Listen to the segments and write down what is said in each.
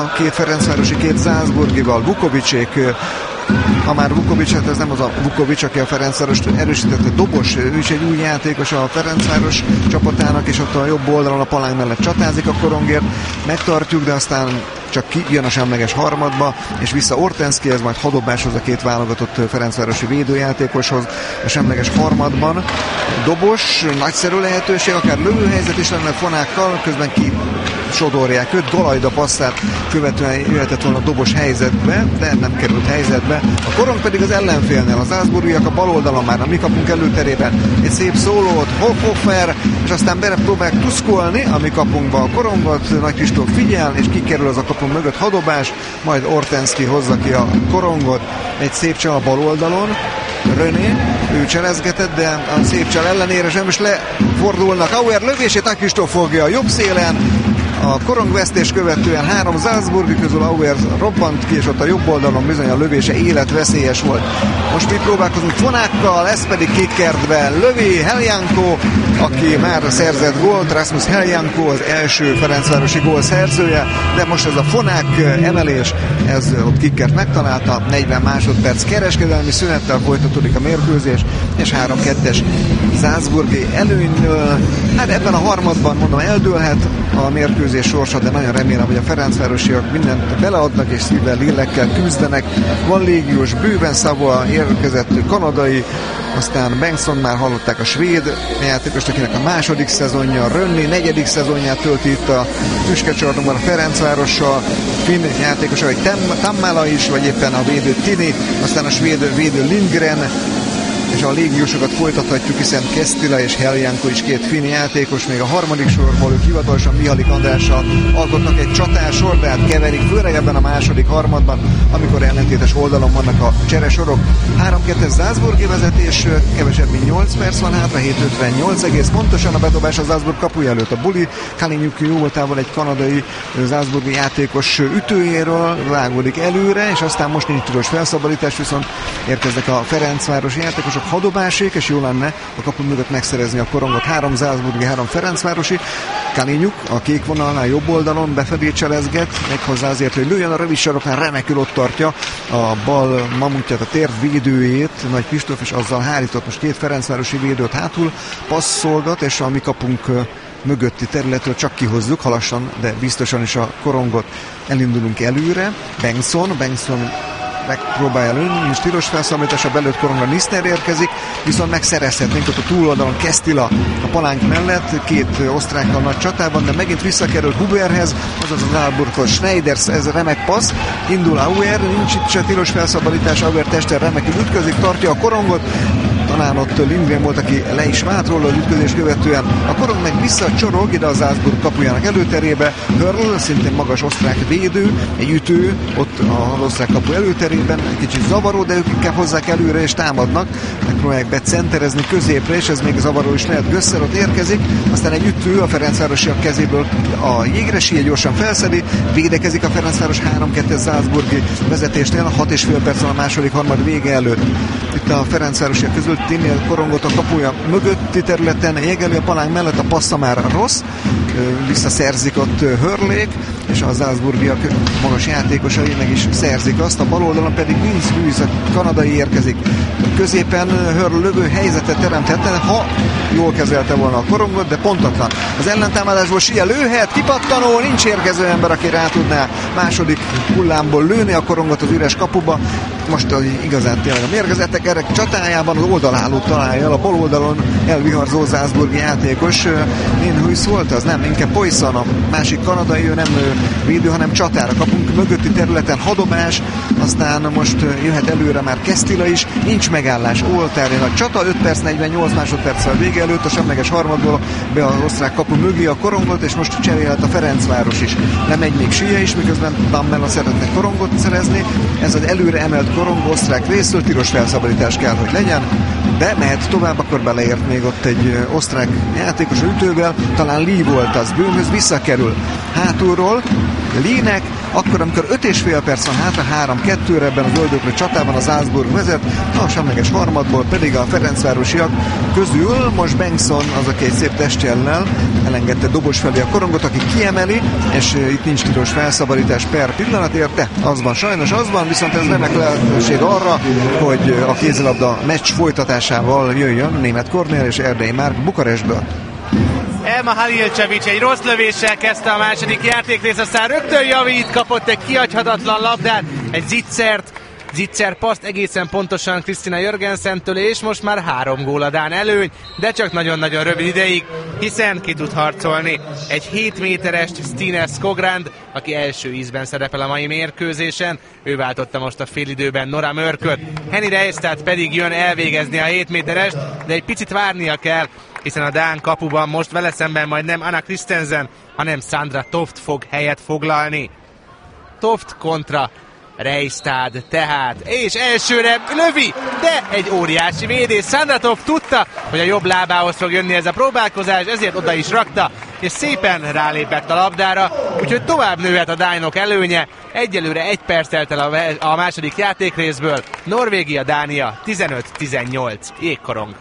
két ferencvárosi, két salzburgival. Vukovicsék, ha már Vukovic, hát ez nem az a Vukovic, aki a Ferencvárost erősítette, Dobos, ő is egy új játékos a Ferencváros csapatának, és ott a jobb oldalon a palánk mellett csatázik a korongért, megtartjuk, de aztán csak kijön a semleges harmadba, és vissza Ortenszkihez, majd hadobáshoz a két válogatott ferencvárosi védőjátékoshoz a semleges harmadban. Dobos, nagyszerű lehetőség, akár lövőhelyzet is lenne Fonákkal, közben ki sodorják őt, Galajda passzát követően jöhetett volna Dobos helyzetbe, de nem került helyzetbe. A korong pedig az ellenfélnél, az salzburgiak a bal oldalon már, a mi kapunk előterében egy szép szólót, Hofer, és aztán bele próbálják tuszkolni a mi kapunkba a korongot, Nagy Kristóf figyel, és kikerül az a kapunk mögött hadobás, majd Ortenszki hozza ki a korongot, egy szép csal a bal oldalon, René, ő cselezgetett, de a szép csal ellenére sem is lefordulnak. Auer lövését Nagy Kristóf fogja a jobb szélen, a korongvesztés követően 3 salzburgi közül Auer robbant ki, és ott a jobb oldalon bizony a lövése életveszélyes volt. Most mi próbálkozunk Fonákkal, ez pedig kikertve lövi Heljanko, aki már szerzett gólt, Rasmus Heljanko az első ferencvárosi gól szerzője, de most ez a Fonák emelés, ez ott Kikkert megtalálta, 40 másodperc kereskedelmi szünettel folytatódik a mérkőzés, és 3-2-es salzburgi előnyből. Hát ebben a harmadban mondom eldőlhet a mérkőzés sorsa, de nagyon remélem, hogy a ferencvárosiak mindent beleadnak és szívvel, lélekkel küzdenek. Van légiós, bőven Savoie érkezett kanadai, aztán Bengtsson, már hallották, a svéd játékos, akinek a második szezonja, Rönni negyedik szezonját tölti itt a tüskecsarnokban a Ferencvárossal, finn játékos, ahogy Tammala is, vagy éppen a védő Tini, aztán a svéd védő Lindgren, és a légiósokat folytathatjuk, hiszen Kestila és Heljanko is két finn játékos, még a harmadik sorból ők hivatalosan Mihalik Andrással alkotnak egy csatársor, de hát keverik, főleg ebben a második harmadban, amikor ellentétes oldalon vannak a cseresorok. 3-2 salzburgi vezetés, kevesebb mint 8 perc van hátra, 7:58 egész pontosan a bedobás a Salzburg kapuja előtt. A Buli Kalinyuk jó voltával egy kanadai salzburgi játékos ütőjéről vágódik előre, és aztán most nincs tilos felszabadítás, viszont érkeznek a Ferencvárosi játékosok, hadobásék, és jó lenne a kapu mögött megszerezni a korongot. 3 salzburgi, 3 ferencvárosi. Kalinyuk a kék vonalnál jobb oldalon befelé cselezget, méghozzá azért, hogy lőjön a rövid saroknál, remekül ott tartja a bal mamutját, a térd védőjét, Nagy Kristóf, és azzal hárított most két ferencvárosi védőt hátul, passzolgat, és a mi kapunk mögötti területről csak kihozzuk, halassan, de biztosan is a korongot. Elindulunk előre. Bengtsson megpróbálja lőni, nincs tilos felszabadítás, a belőtt korongra Nisner érkezik, viszont megszerezhetnénk ott a túloldalon Kestila a palánk mellett, két osztrákkal nagy csatában, de megint visszakerül Huberhez, azaz az Aalborghoz Schneiders, ez a remek passz, indul Auer, nincs itt se tilos felszabadítás, Auer testel remekül ütközik, tartja a korongot, talán ott Lindgren volt, aki le is vált róla az ütközés követően. A korong meg visszacsorog ide a Salzburg kapujának előterébe. Hörl, szintén magas osztrák védő, egy ütő ott az osztrák kapu előterében, egy kicsit zavaró, de ők inkább hozzák előre és támadnak. Megpróbálják becenterezni középre, és ez még zavaró is lehet. Gösser ott érkezik, aztán egy ütő a Ferencvárosiak kezéből a jégresie gyorsan felszedi, védekezik a Ferencváros 3-2 salzburgi vezetésnél, 6,5 perc van a második harmad vége előtt. Itt a Ferencvárosiak közül Tinnél korongot a kapuja mögötti területen, jegeli a palánk mellett, a passza már rossz, visszaszerzik ott Hörlék, és a salzburgiak magas játékosai meg is szerzik azt, a bal oldalon pedig Vince Luis, a kanadai érkezik. Középen Hörl lövő helyzetet teremtette, ha jól kezelte volna a korongot, de pontatlan. Az ellentámadásból Sia lőhet, kipattanó, nincs érkező ember, aki rá tudná második hullámból lőni a korongot az üres kapuba. Most igazán tényleg a mérgezettek erre csatájában az oldalállót találja el, a bal oldalon elviharzó salzburgi játékos. Ninhuis volt az? Nem, inkább Poisson, a másik kanadai, ő nem védő, hanem csatára. Kapunk mögötti területen hadobás, aztán most jöhet előre már Kestila is, nincs megállás, oltárján a csata, 5 perc 48 másodperccel vége előtt, a semleges harmadból be az osztrák kapu mögé a korongot, és most cserélhet a Ferencváros is. Lemegy még Sia is, miközben Tammela szeretne korongot szerezni, ez az előre emelt korong osztrák részről, tilos felszabadítás kell, hogy legyen, de mehet tovább, akkor beleért még ott egy osztrák játékos ütővel, talán Lee volt az, Bőnhöz visszakerül hátulról, Lee-nek Akkor, amikor 5,5 perc van hátra, 3-2-re ebben az öldöklő csatában a Salzburg vezet, a semleges harmadból pedig a ferencvárosiak közül most Bengtsson az, aki egy szép testjellel elengedte dobos felé a korongot, aki kiemeli, és itt nincs tilos felszabadítás per pillanatért, de az van, sajnos az van, viszont ez remek lehetőség arra, hogy a kézilabda meccs folytatásával jöjjön Németh Kornél és Erdei Márk Bukarestből. Elma Halilcevic egy rossz lövéssel kezdte a második játékrészt, aztán rögtön javít, kapott egy kihagyhatatlan labdát, egy Zitzer paszt egészen pontosan Kristina Jörgensentől, és most már 3 gól a dán előny, de csak nagyon-nagyon rövid ideig, hiszen ki tud harcolni egy 7 méteres Stine Skogrand, aki első ízben szerepel a mai mérkőzésen. Ő váltotta most a félidőben Nora Mörköt. Henny Reistad pedig jön elvégezni a 7 méterest, de egy picit várnia kell, hiszen a dán kapuban most vele szemben majd nem Anna Christensen, hanem Sandra Toft fog helyet foglalni. Toft kontra Reistad tehát, és elsőre lövi, de egy óriási védés. Sandra Toft tudta, hogy a jobb lábához fog jönni ez a próbálkozás, ezért oda is rakta, és szépen rálépett a labdára, úgyhogy tovább nőhet a dánok előnye. Egyelőre 1 perc telt el a második játékrészből. Norvégia-Dánia 15-18. Jégkorong.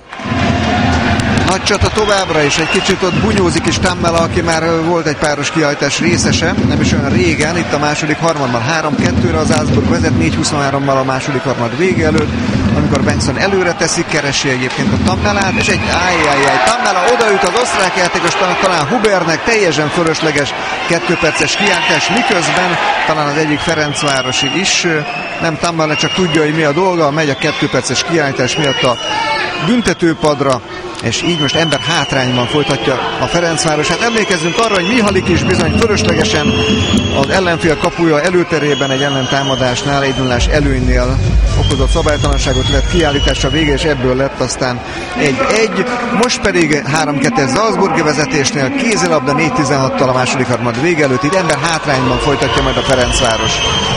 Nagy csata továbbra is, egy kicsit ott bunyózik is Tammela, aki már volt egy páros kihajtás részese, nem is olyan régen, itt a második harmadban 3-2-re az Salzburg vezet, 4-23-mal a második harmad vége előtt, amikor Bengtsson előre teszik, keresi egyébként a Tammelát, és egy Tammela odaüt az osztrák játékos, talán Hubernek, teljesen fölösleges 2 perces kiáltás, miközben talán az egyik ferencvárosi is, nem Tammela, csak tudja, hogy mi a dolga, megy a 2 perces kiáltás miatt a büntetőpadra, és így most ember hátrányban folytatja a Ferencváros. Hát emlékezzünk arra, hogy Mihalik is bizony fölöslegesen az ellenfél kapuja előterében egy ellentámadásnál, egy 0-ás előnynél okozott szabálytalanságot, lett kiállításra vége, és ebből lett aztán 1-1. Most pedig 3-2 Salzburgi vezetésnél, kézilabda 4-16-tal a második harmad vége előtt, így ember hátrányban folytatja majd a Ferencváros.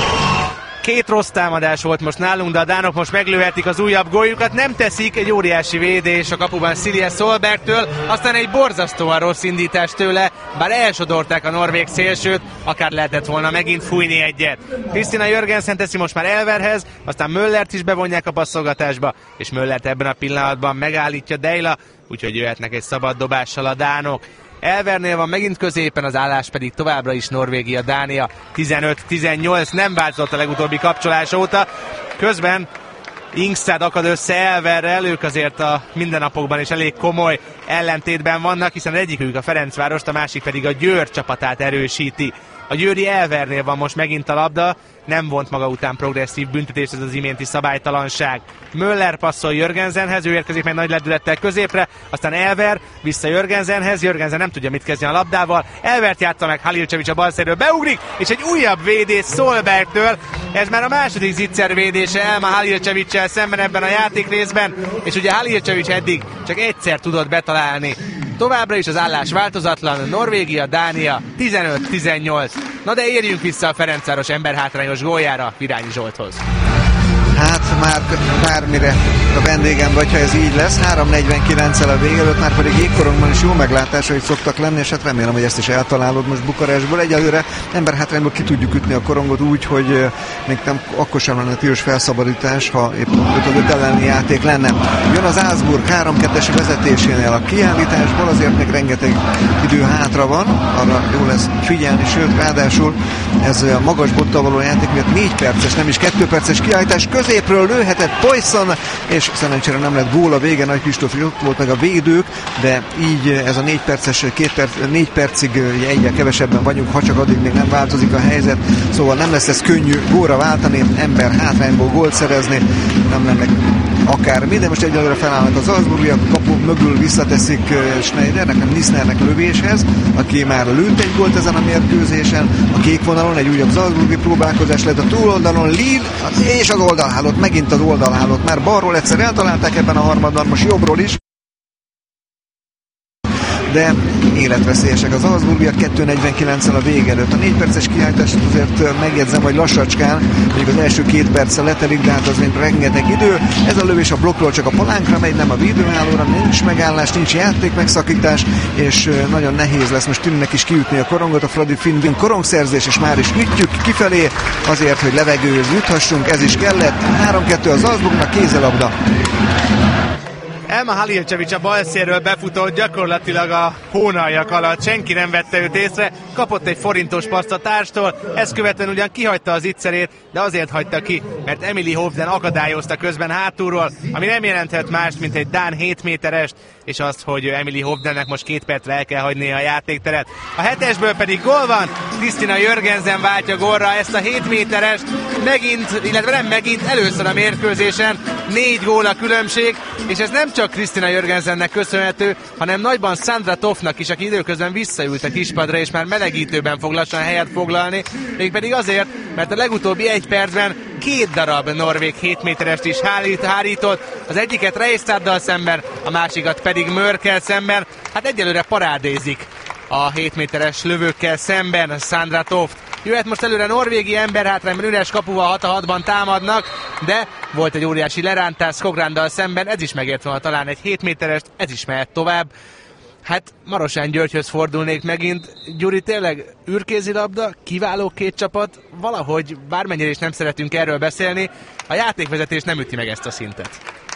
2 rossz támadás volt most nálunk, de a dánok most meglőhetik az újabb góljukat, nem teszik, egy óriási védés a kapuban Silje Solbergtől, aztán egy borzasztóan rossz indítás tőle, bár elsodorták a norvég szélsőt, akár lehetett volna megint fújni egyet. Kristina Jörgensen teszi most már Elverhez, aztán Möllert is bevonják a passzolgatásba, és Möllert ebben a pillanatban megállítja Deila, úgyhogy jöhetnek egy szabad dobással a dánok. Elvernél van megint középen, az állás pedig továbbra is Norvégia-Dánia 15-18, nem változott a legutóbbi kapcsolás óta. Közben Ingstad akad össze Elverrel, ők azért a mindennapokban is elég komoly ellentétben vannak, hiszen egyikük a Ferencvárost, a másik pedig a Győr csapatát erősíti. A győri Elvernél van most megint a labda, nem vont maga után progresszív büntetést, ez az iménti szabálytalanság. Möller passzol Jörgensenhez, ő érkezik meg nagy lendülettel középre, aztán Elver vissza Jörgensenhez, Jörgensen nem tudja mit kezdeni a labdával, Elvert játsza meg, Halilcevic a balszerről beugrik, és egy újabb védés Solbergtől, ez már a második Zitzer védése Elma Halilceviccel szemben ebben a játékrészben, és ugye Halilcevic eddig csak egyszer tudott betalálni. Továbbra is az állás változatlan, Norvégia-Dánia 15-18. Na de érjünk vissza a Ferencváros emberhátrányos góljára, Virányi Zsolthoz. Hát már bármire a vendégem vagy, ha ez így lesz. 3:49-el a vége előtt, már pedig jégkorongban is jó meglátásai szoktak lenni, és hát remélem, hogy ezt is eltalálod most Bukarestből. Egyelőre emberhátrányból ki tudjuk ütni a korongot úgy, hogy még nem akkor sem lenne tilos felszabadítás, ha épp 5-5 elleni játék lenne. Jön az Salzburg 3-2-es vezetésénél a kiállításból, azért még rengeteg idő hátra van, arra jó lesz figyelni, sőt, ráadásul ez a magas bottal való játék miatt 4 perces, nem is 2 perces kiállítás, középről lőhetett Poisson, és szerencsére nem lett gól a vége, Nagy Kristóf ott volt meg a védők, de így ez a 4 perces, 4 percig egyre kevesebben vagyunk, ha csak addig még nem változik a helyzet, szóval nem lesz ez könnyű gólra váltani, ember hátrányból gólt szerezni, nem lenne akármi, de most egyelőre felállnak az Salzburgiak, kapu mögül visszateszik Schneidernek, Nisnernek lövéshez, aki már lőtt egy gólt ezen a mérkőzésen, a kék vonalon egy újabb Salzburgi próbálkozás lett a túloldalon, Lille, és az oldalhálót, megint az oldalhálót, már balról egyszer eltalálták ebben a harmadban, most jobbról is. de életveszélyesek az Salzburgiak 2:49-el a vége előtt. A 4 perces kiállítást azért megjegyzem, hogy lassacskán, még az első 2 perccel letelik, de hát az még rengeteg idő. Ez a lövés a blokkról csak a palánkra megy, nem a védőállóra, nincs megállás, nincs játék megszakítás, és nagyon nehéz lesz most Tünnek is kiütni a korongot. A Fradi Finn korongszerzés, és már is ütjük kifelé azért, hogy levegőhöz juthassunk, ez is kellett. 3-2 az Salzburgnak, kézilabda. Elma Halilcevic a balszérről befutott gyakorlatilag a hónaljak alatt, senki nem vette őt észre, kapott egy forintos paszt a társtól, ezt követően ugyan kihagyta az ittszerét, de azért hagyta ki, mert Emily Hovden akadályozta közben hátulról, ami nem jelenthet mást, mint egy dán 7 méterest, és azt, hogy Emily Hovdennek most 2 percre el kell hagynia a játékteret. A 7-esből pedig gól van, Kristina Jörgensen váltja gólra ezt a 7 méterest, megint, illetve nem megint, először a mérkőzésen, 4 gól a különbség, és ez nem csak Kristina Jörgensennek köszönhető, hanem nagyban Sandra Toffnak is, aki időközben visszaült a kispadra, és már melegítőben fog lassan helyet foglalni, mégpedig azért, mert a legutóbbi 1 percben 2 darab norvég 7 méterest is hárított, az egyiket Reistaddal szemben, a másikat pedig Mörkkel szemben. Hát egyelőre parádézik a 7 méteres lövőkkel szemben Sandra Toft. Jöhet most előre norvégi emberhátrányban, üres kapuval 6-6-ban támadnak, de volt egy óriási lerántás Skogranddal szemben, ez is megért volna talán egy 7 méterest, ez is mehet tovább. Hát Marosán Györgyhöz fordulnék megint. Gyuri, tényleg űrkézilabda, kiváló 2 csapat, valahogy bármennyire is nem szeretünk erről beszélni, a játékvezetés nem üti meg ezt a szintet.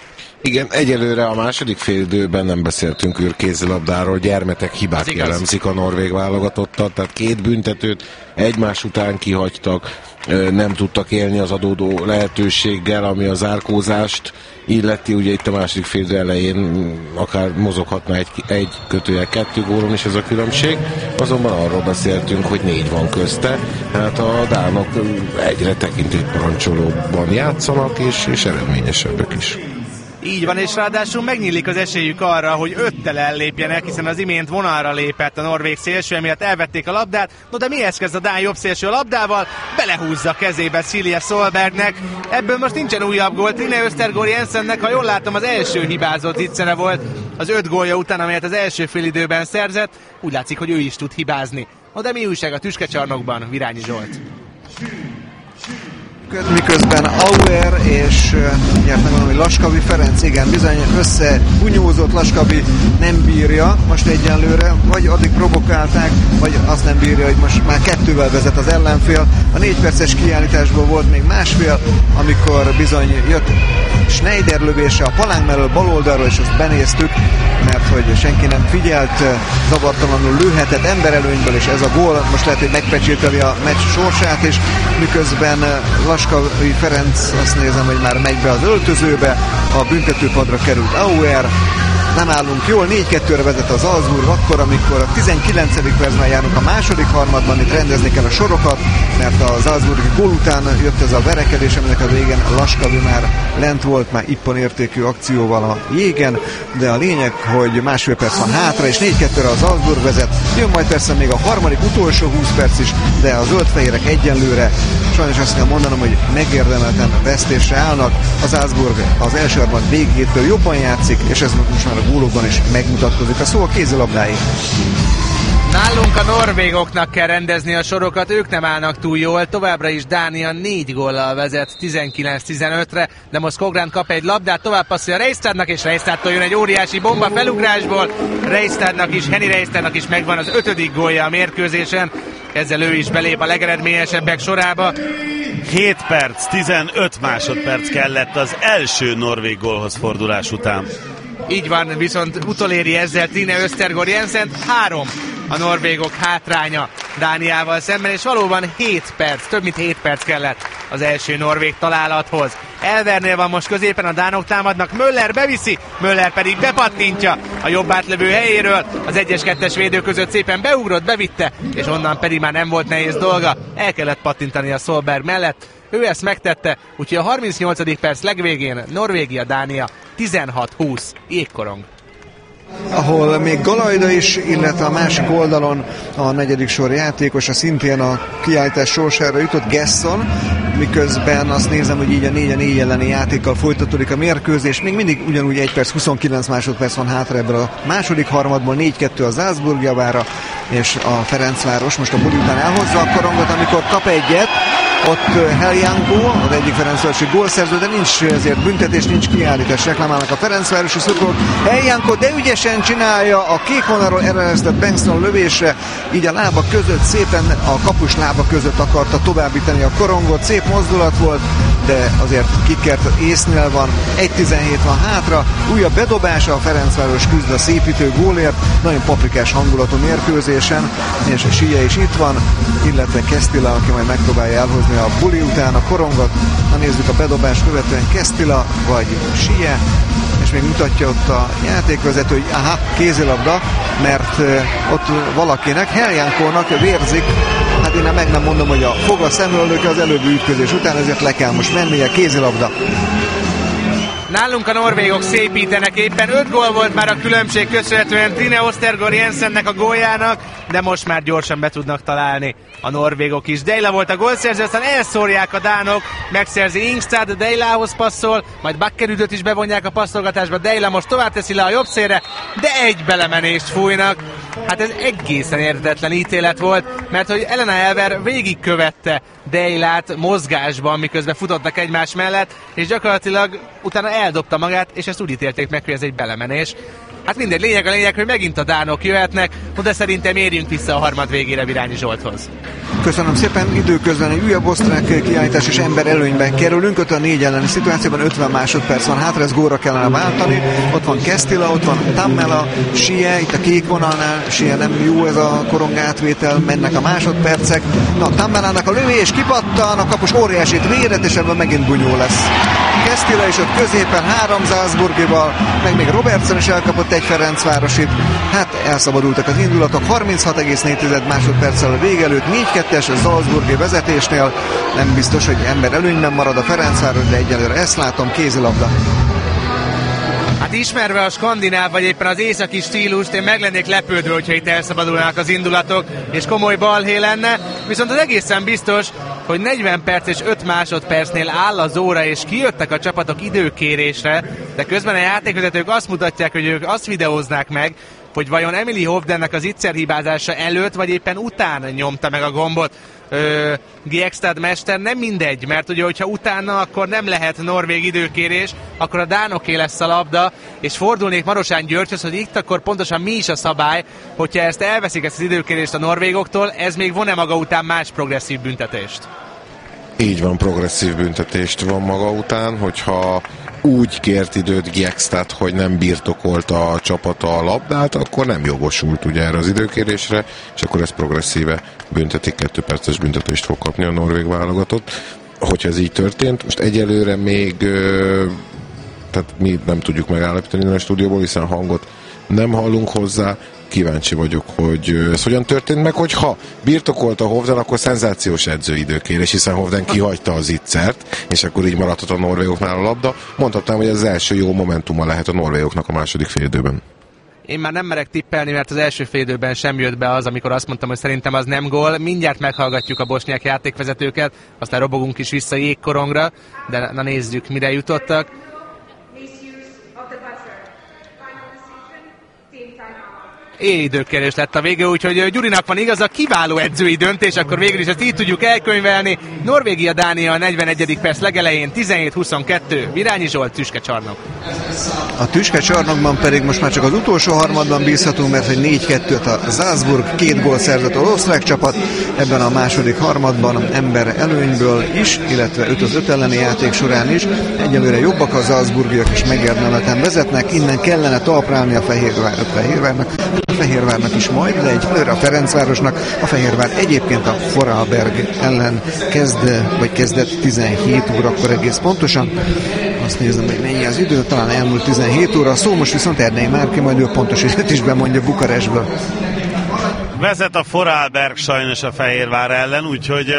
Igen, egyelőre a második félidőben nem beszéltünk űrkézilabdáról, gyermetek hibák jellemzik a norvég válogatottat, tehát 2 büntetőt egymás után kihagytak, nem tudtak élni az adódó lehetőséggel, ami a zárkózást illeti, ugye itt a második félidő elején akár mozoghatna egy 2 gólon is ez a különbség, azonban arról beszéltünk, hogy 4 van közte, hát a dánok egyre tekintélyparancsolóban játszanak, és eredményesebbek is. Így van, és ráadásul megnyílik az esélyük arra, hogy 5-tel ellépjenek, hiszen az imént vonalra lépett a norvég szélső, emiatt elvették a labdát, no de mihez kezd a dán jobb szélső a labdával? Belehúzza kezébe Silje Solbergnek, ebből most nincsen újabb gól, Trine Östergård Jensennek, ha jól látom, az első hibázott ittszere volt az 5 gólja után, amelyet az első félidőben szerzett, úgy látszik, hogy ő is tud hibázni. No de mi újság a tüskecsarnokban, Virányi Zsolt? Miközben Auer és megmondom, hogy Laskavi Ferenc, igen, bizony összebunyózott, Laskavi nem bírja most egyenlőre, vagy addig provokálták, vagy azt nem bírja, hogy most már 2-vel vezet az ellenfél. A 4 perces kiállításból volt még másfél, amikor bizony jött Schneider lövése a palánk mellől bal oldalról, és azt benéztük, mert hogy senki nem figyelt, zavartalanul lőhetett emberelőnyből, és ez a gól most lehet, hogy megpecsételi a meccs sorsát, és miközben Laskavi Ferenc, azt nézem, hogy már megy be az öltözőbe, a büntetőpadra került Auer, nem állunk jól, 4-2-re vezet az Salzburg, akkor, amikor a 19. percben járunk a második harmadban, itt rendezni kell a sorokat, mert a Salzburgi gól után jött ez a verekedés, aminek a végén Laskavi már lent volt, már ippon értékű akcióval a jégen, de a lényeg, hogy másfél perc van hátra, és 4-2-re az Salzburg vezet, jön majd persze még a harmadik, utolsó 20 perc is, de a zöldfehérek egyenlőre, sajnos azt kell mondanom, hogy megérdemelten vesztésre állnak, az Salzburg az első harmad végétől jobban játszik, és ez most már a gólokban is megmutatkozik. A szó a kézilabdáé. Nálunk a norvégoknak kell rendezni a sorokat, ők nem állnak túl jól, továbbra is Dánia 4 góllal vezet 19-15-re, de most Skogrand kap egy labdát, tovább passzolja Reistadnak, és Reistadtól jön egy óriási bomba felugrásból, Henny Reistadnak is megvan az 5. gólja a mérkőzésen, ezzel ő is belép a legeredményesebbek sorába. 7 perc, 15 másodperc kellett az első norvég gólhoz fordulás után. Így van, viszont utoléri ezzel Trine Östergård Jensen, 3 a norvégok hátránya Dániával szemben, és valóban 7 perc, több mint 7 perc kellett az első norvég találathoz. Elvernél van most középen, a dánok támadnak, Möller beviszi, Möller pedig bepattintja a jobb átlövő helyéről, az 1-2-es védő között szépen beugrott, bevitte, és onnan pedig már nem volt nehéz dolga, el kellett pattintani a Solberg mellett, ő ezt megtette, úgyhogy a 38. perc legvégén Norvégia-Dánia 16-20, jégkorong. ahol még Galajda is, illetve a másik oldalon a negyedik sor játékosa szintén a kiállítás sorsára jutott, Gesson, miközben azt nézem, hogy így a 4-4 elleni játékkal folytatódik a mérkőzés. Még mindig ugyanúgy 1 perc 29 másodperc van hátra ebből a második harmadból, 4-2 a Salzburg javára, és a Ferencváros most a buli után elhozza a korongot, amikor kap egyet, ott Helyanko, az egyik ferencvárosi gólszerző, de nincs ezért büntetés, nincs kiállítás, reklamálnak a ferencvárosi szurkolók. Helyanko, de ügyesen csinálja a kék vonalról eresztett Bengtsson lövésre, így a lába között, szépen a kapus lába között akarta továbbítani a korongot, szép mozdulat volt, de azért kikert észnél van, 1:17 van hátra, újabb bedobása, a Ferencváros küzd a szépítő gólért, nagyon paprikás hangulatú mérkőzésen, és a Sije is itt van, illetve Kestila, aki majd megpróbálja elhozni a buli után a korongot. Na nézzük a bedobást követően, Kestila vagy Sije, és még mutatja ott a játékvezető, hogy aha, kézilabda, mert ott valakinek, Helyankónak vérzik. Hát én meg nem mondom, hogy a fog a szemöldöke az előbbi ütközés után, ezért le kell most mennie, kézilabda. Nálunk a norvégok szépítenek, éppen 5 gól volt már a különbség köszönhetően Trine Ostergaard Jensennek a góljának, de most már gyorsan be tudnak találni a norvégok is. Deila volt a gólszerző, aztán elszórják a dánok, megszerzi Ingstad, Deilához passzol, majd Bakkerüdöt is bevonják a passzolgatásba, Deila most tovább teszi le a jobb szélre, de egy belemenést fújnak. Hát ez egészen érthetetlen ítélet volt, mert hogy Elena Elver végigkövette Deilát mozgásban, miközben futottak egymás mellett, és gyakorlatilag utána eldobta magát, és ezt úgy ítélték meg, hogy ez egy belemenés. Hát mindegy, lényeg, hogy megint a dánok jöhetnek, de szerintem érjünk vissza a harmad végére Virányi Zsolthoz. Köszönöm szépen, időközben egy újabb osztrák kiállítás és ember előnyben kerülünk, 5-4 elleni szituációban 50 másodperc van hátra, ez góra kellene váltani, ott van Kestila, ott van Tammela, Sije, itt a kék vonalnál, Sije nem jó ez a korongátvétel, mennek a másodpercek, na Tammelának a lövés, kipattan, a kapus óriásit véret, és ebből megint bunyó lesz. Kestila is ott középen 3 Salzburgival, meg még Robertson is elkapott egy Ferencvárosit, hát elszabadultak az indulatok, 36,4 másodperccel a vége előtt, 4-2-es a Salzburgi vezetésnél, nem biztos, hogy ember előnyben marad a Ferencváros, de egyelőre ezt látom, kézilabda. Hát ismerve a skandináv, vagy éppen az északi stílust, én meg lennék lepődve, hogyha itt elszabadulnak az indulatok, és komoly balhé lenne, viszont az egészen biztos, hogy 40 perc és 5 másodpercnél áll az óra, és kijöttek a csapatok időkérésre, de közben a játékvezetők azt mutatják, hogy ők azt videóznák meg, hogy vajon Emily Hovdennek az Itzer hibázása előtt, vagy éppen után nyomta meg a gombot Giekstad mester, nem mindegy, mert ugye, hogyha utána, akkor nem lehet norvég időkérés, akkor a dánoké lesz a labda, és fordulnék Marosán Györgyhöz, hogy itt akkor pontosan mi is a szabály, hogyha ezt elveszik, ezt az időkérést a norvégoktól, ez még von-e maga után más progresszív büntetést? Így van, progresszív büntetést van maga után, hogyha úgy kért időt Giekstad, hogy nem birtokolta a csapata a labdát, akkor nem jogosult ugye erre az időkérésre, és akkor ez progresszíve büntetik, 2 perces büntetést fog kapni a norvég válogatott. Hogyha ez így történt, most egyelőre még tehát mi nem tudjuk megállapítani a stúdióból, hiszen hangot nem hallunk hozzá. Kíváncsi vagyok, hogy ez hogyan történt meg, hogyha birtokolta Hovden, akkor szenzációs edzőidőkérés, hiszen Hovden kihagyta az Itzert, és akkor így maradhat a norvégoknál a labda. Mondhatnám, hogy ez az első jó momentuma lehet a norvégoknak a második félidőben. Én már nem merek tippelni, mert az első félidőben sem jött be az, amikor azt mondtam, hogy szerintem az nem gól. Mindjárt meghallgatjuk a bosnyák játékvezetőket, aztán robogunk is vissza jégkorongra, de na nézzük, mire jutottak. Időkérés lett a vége, úgyhogy Gyurinak van igaza, kiváló edzői döntés, akkor végül is ezt így tudjuk elkönyvelni. Norvégia-Dánia a 41. perc legelején 17-22, Virányi Zsolt, Tüskecsarnok. A Tüskecsarnokban pedig most már csak az utolsó harmadban bízhatunk, mert hogy 4-2-t a Salzburg, 2 gól szerzett az osztrák csapat, ebben a második harmadban ember előnyből is, illetve 5-5 elleni játék során is. Egyelőre jobbak a salzburgiak, és megérdemelten vezetnek, innen kellene talprálni a Fehérvárnak is majd, de egyelőre a Ferencvárosnak. A Fehérvár egyébként a Vorarlberg ellen kezdett 17 órakor egész pontosan. Azt nézem, hogy mennyi az idő, talán elmúlt 17 óra, szó most viszont Erdei Márki, majd ő pontos időt is bemondja Bukarestből. Vezet a Vorarlberg sajnos a Fehérvár ellen, úgyhogy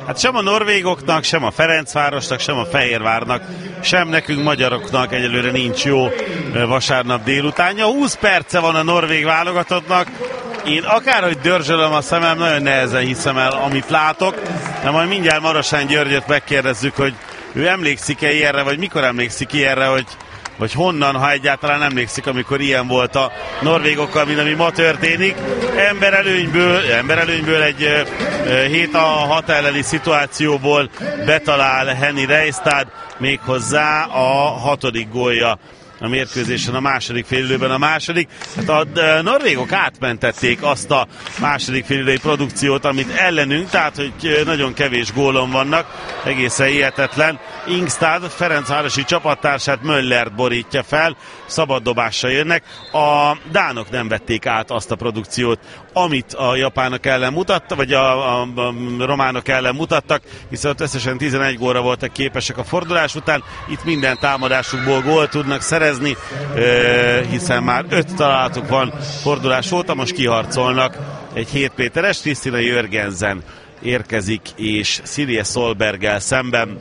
Hát sem a norvégoknak, sem a Ferencvárosnak, sem a Fehérvárnak, sem nekünk magyaroknak egyelőre nincs jó vasárnap délutánja. 20 perce van a norvég válogatottnak. Én akárhogy dörzsölöm a szemem, nagyon nehezen hiszem el, amit látok, de majd mindjárt Marosán Györgyöt megkérdezzük, hogy ő emlékszik-e ilyenre, vagy mikor emlékszik ilyenre, vagy honnan, ha egyáltalán emlékszik, amikor ilyen volt a norvégokkal, mint ami ma történik. Emberelőnyből egy 7-6 elleni szituációból betalál Henny Reistad, méghozzá a 6. gólja a mérkőzésen, a második félidőben a második. Hát a norvégok átmentették azt a második félidői produkciót, amit ellenünk, tehát hogy nagyon kevés gólon vannak, egészen hihetetlen. Ingstad ferencvárosi csapattársát, Möllert borítja fel, szabad dobással jönnek. A dánok nem vették át azt a produkciót, amit a japánok ellen mutattak, vagy a románok ellen mutattak, hiszen ott összesen 11 gólra voltak képesek a fordulás után. Itt minden támadásukból gólt tudnak szerezni, hiszen már 5 találatuk van fordulás óta, most kiharcolnak egy 7 méteres. Kristina Jörgensen érkezik, és Silje Solberggel szemben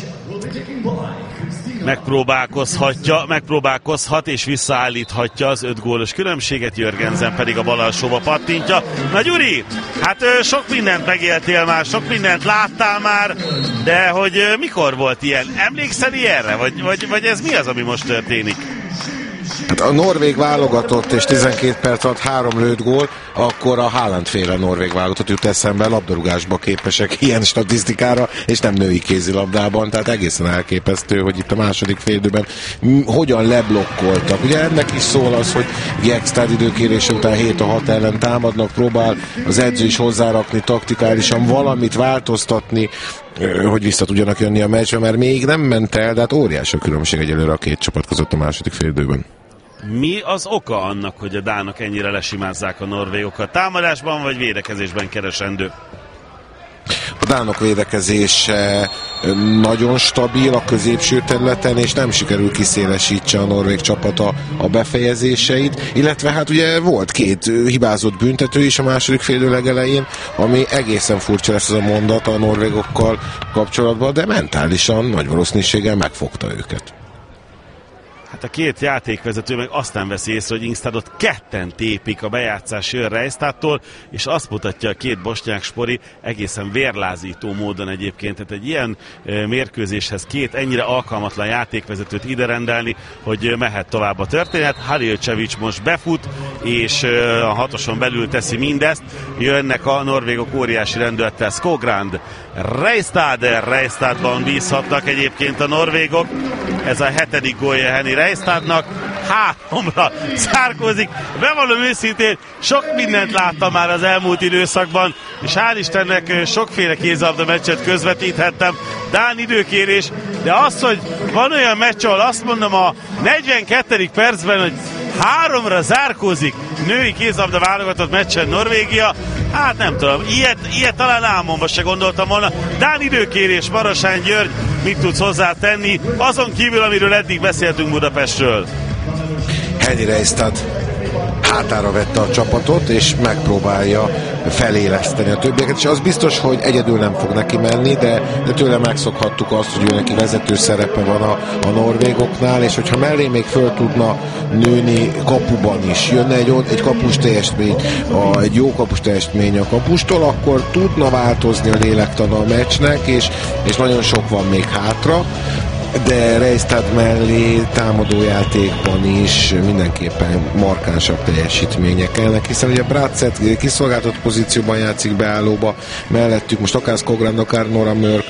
megpróbálkozhat és visszaállíthatja az 5 gólos különbséget, Jörgensen pedig a bal alsóba pattintja. Na Gyuri, hát sok mindent megéltél már, sok mindent láttál már, de hogy mikor volt ilyen? Emlékszel ilyenre? Vagy ez mi az, ami most történik? Hát a norvég válogatott és 12 perc alatt 3 lőtt gól, akkor a Haaland-féle norvég válogatott jut eszembe, labdarúgásba képesek ilyen statisztikára, és nem női kézilabdában, tehát egészen elképesztő, hogy itt a második félidőben hogyan leblokkoltak. Ugye ennek is szól az, hogy Gjerstad időkérése után 7-6 ellen támadnak, próbál az edző is hozzárakni taktikálisan valamit változtatni, hogy vissza tudjanak jönni a meccsbe, mert még nem ment el, de hát óriási a különbség egyelőre a két csapat között a második félidőben. Mi az oka annak, hogy a dánok ennyire lesimázzák a norvégokat? Támadásban vagy védekezésben keresendő? A dánok védekezése nagyon stabil a középső területen, és nem sikerül kiszélesítse a norvég csapata a befejezéseit, illetve hát ugye volt 2 hibázott büntető is a második félidő legelején, ami egészen furcsa lesz ez a mondat a norvégokkal kapcsolatban, de mentálisan nagy valószínűséggel megfogta őket. Hát a 2 játékvezető meg azt nem veszi észre, hogy Ingstadot ketten tépik a bejátszás jön Reistadtól, és azt mutatja a 2 bosnyák spori egészen vérlázító módon egyébként. Tehát egy ilyen mérkőzéshez 2 ennyire alkalmatlan játékvezetőt ide rendelni, hogy mehet tovább a történet. Halilcevic most befut, és a 6-oson belül teszi mindezt. Jönnek a norvégok óriási rendülettel. Skogrand, Reistadban bízhatnak egyébként a norvégok. Ez a 7. gólja Henny Reistadnak, 3-ra zárkózik. Bevallom őszintén, sok mindent láttam már az elmúlt időszakban, és hál' Istennek sokféle kézilabda meccset közvetíthettem, dán időkérés, de az, hogy van olyan meccs, ahol azt mondom a 42. percben, hogy 3-ra zárkózik női kézilabda válogatott meccsen Norvégia, hát nem tudom, ilyet talán álmomban se gondoltam volna. Dán időkérés, Marosán György, mit tudsz hozzátenni, azon kívül, amiről eddig beszéltünk Budapestről? Henny Reistad hátára vette a csapatot, és megpróbálja feléleszteni a többieket, és az biztos, hogy egyedül nem fog neki menni, de tőle megszokhattuk azt, hogy ő neki vezető szerepe van a norvégoknál, és hogyha mellé még föl tudna nőni kapuban is, jönne egy kapus teljesítmény, egy jó kapus teljesítmény a kapustól, akkor tudna változni a lélektana a meccsnek, és nagyon sok van még hátra, de Reistad mellé támadójátékban is mindenképpen markánsabb teljesítmények kellnek, hiszen ugye Bratzett kiszolgáltatott pozícióban játszik beállóba, mellettük most akár Skogrand, akár Nora Mörk,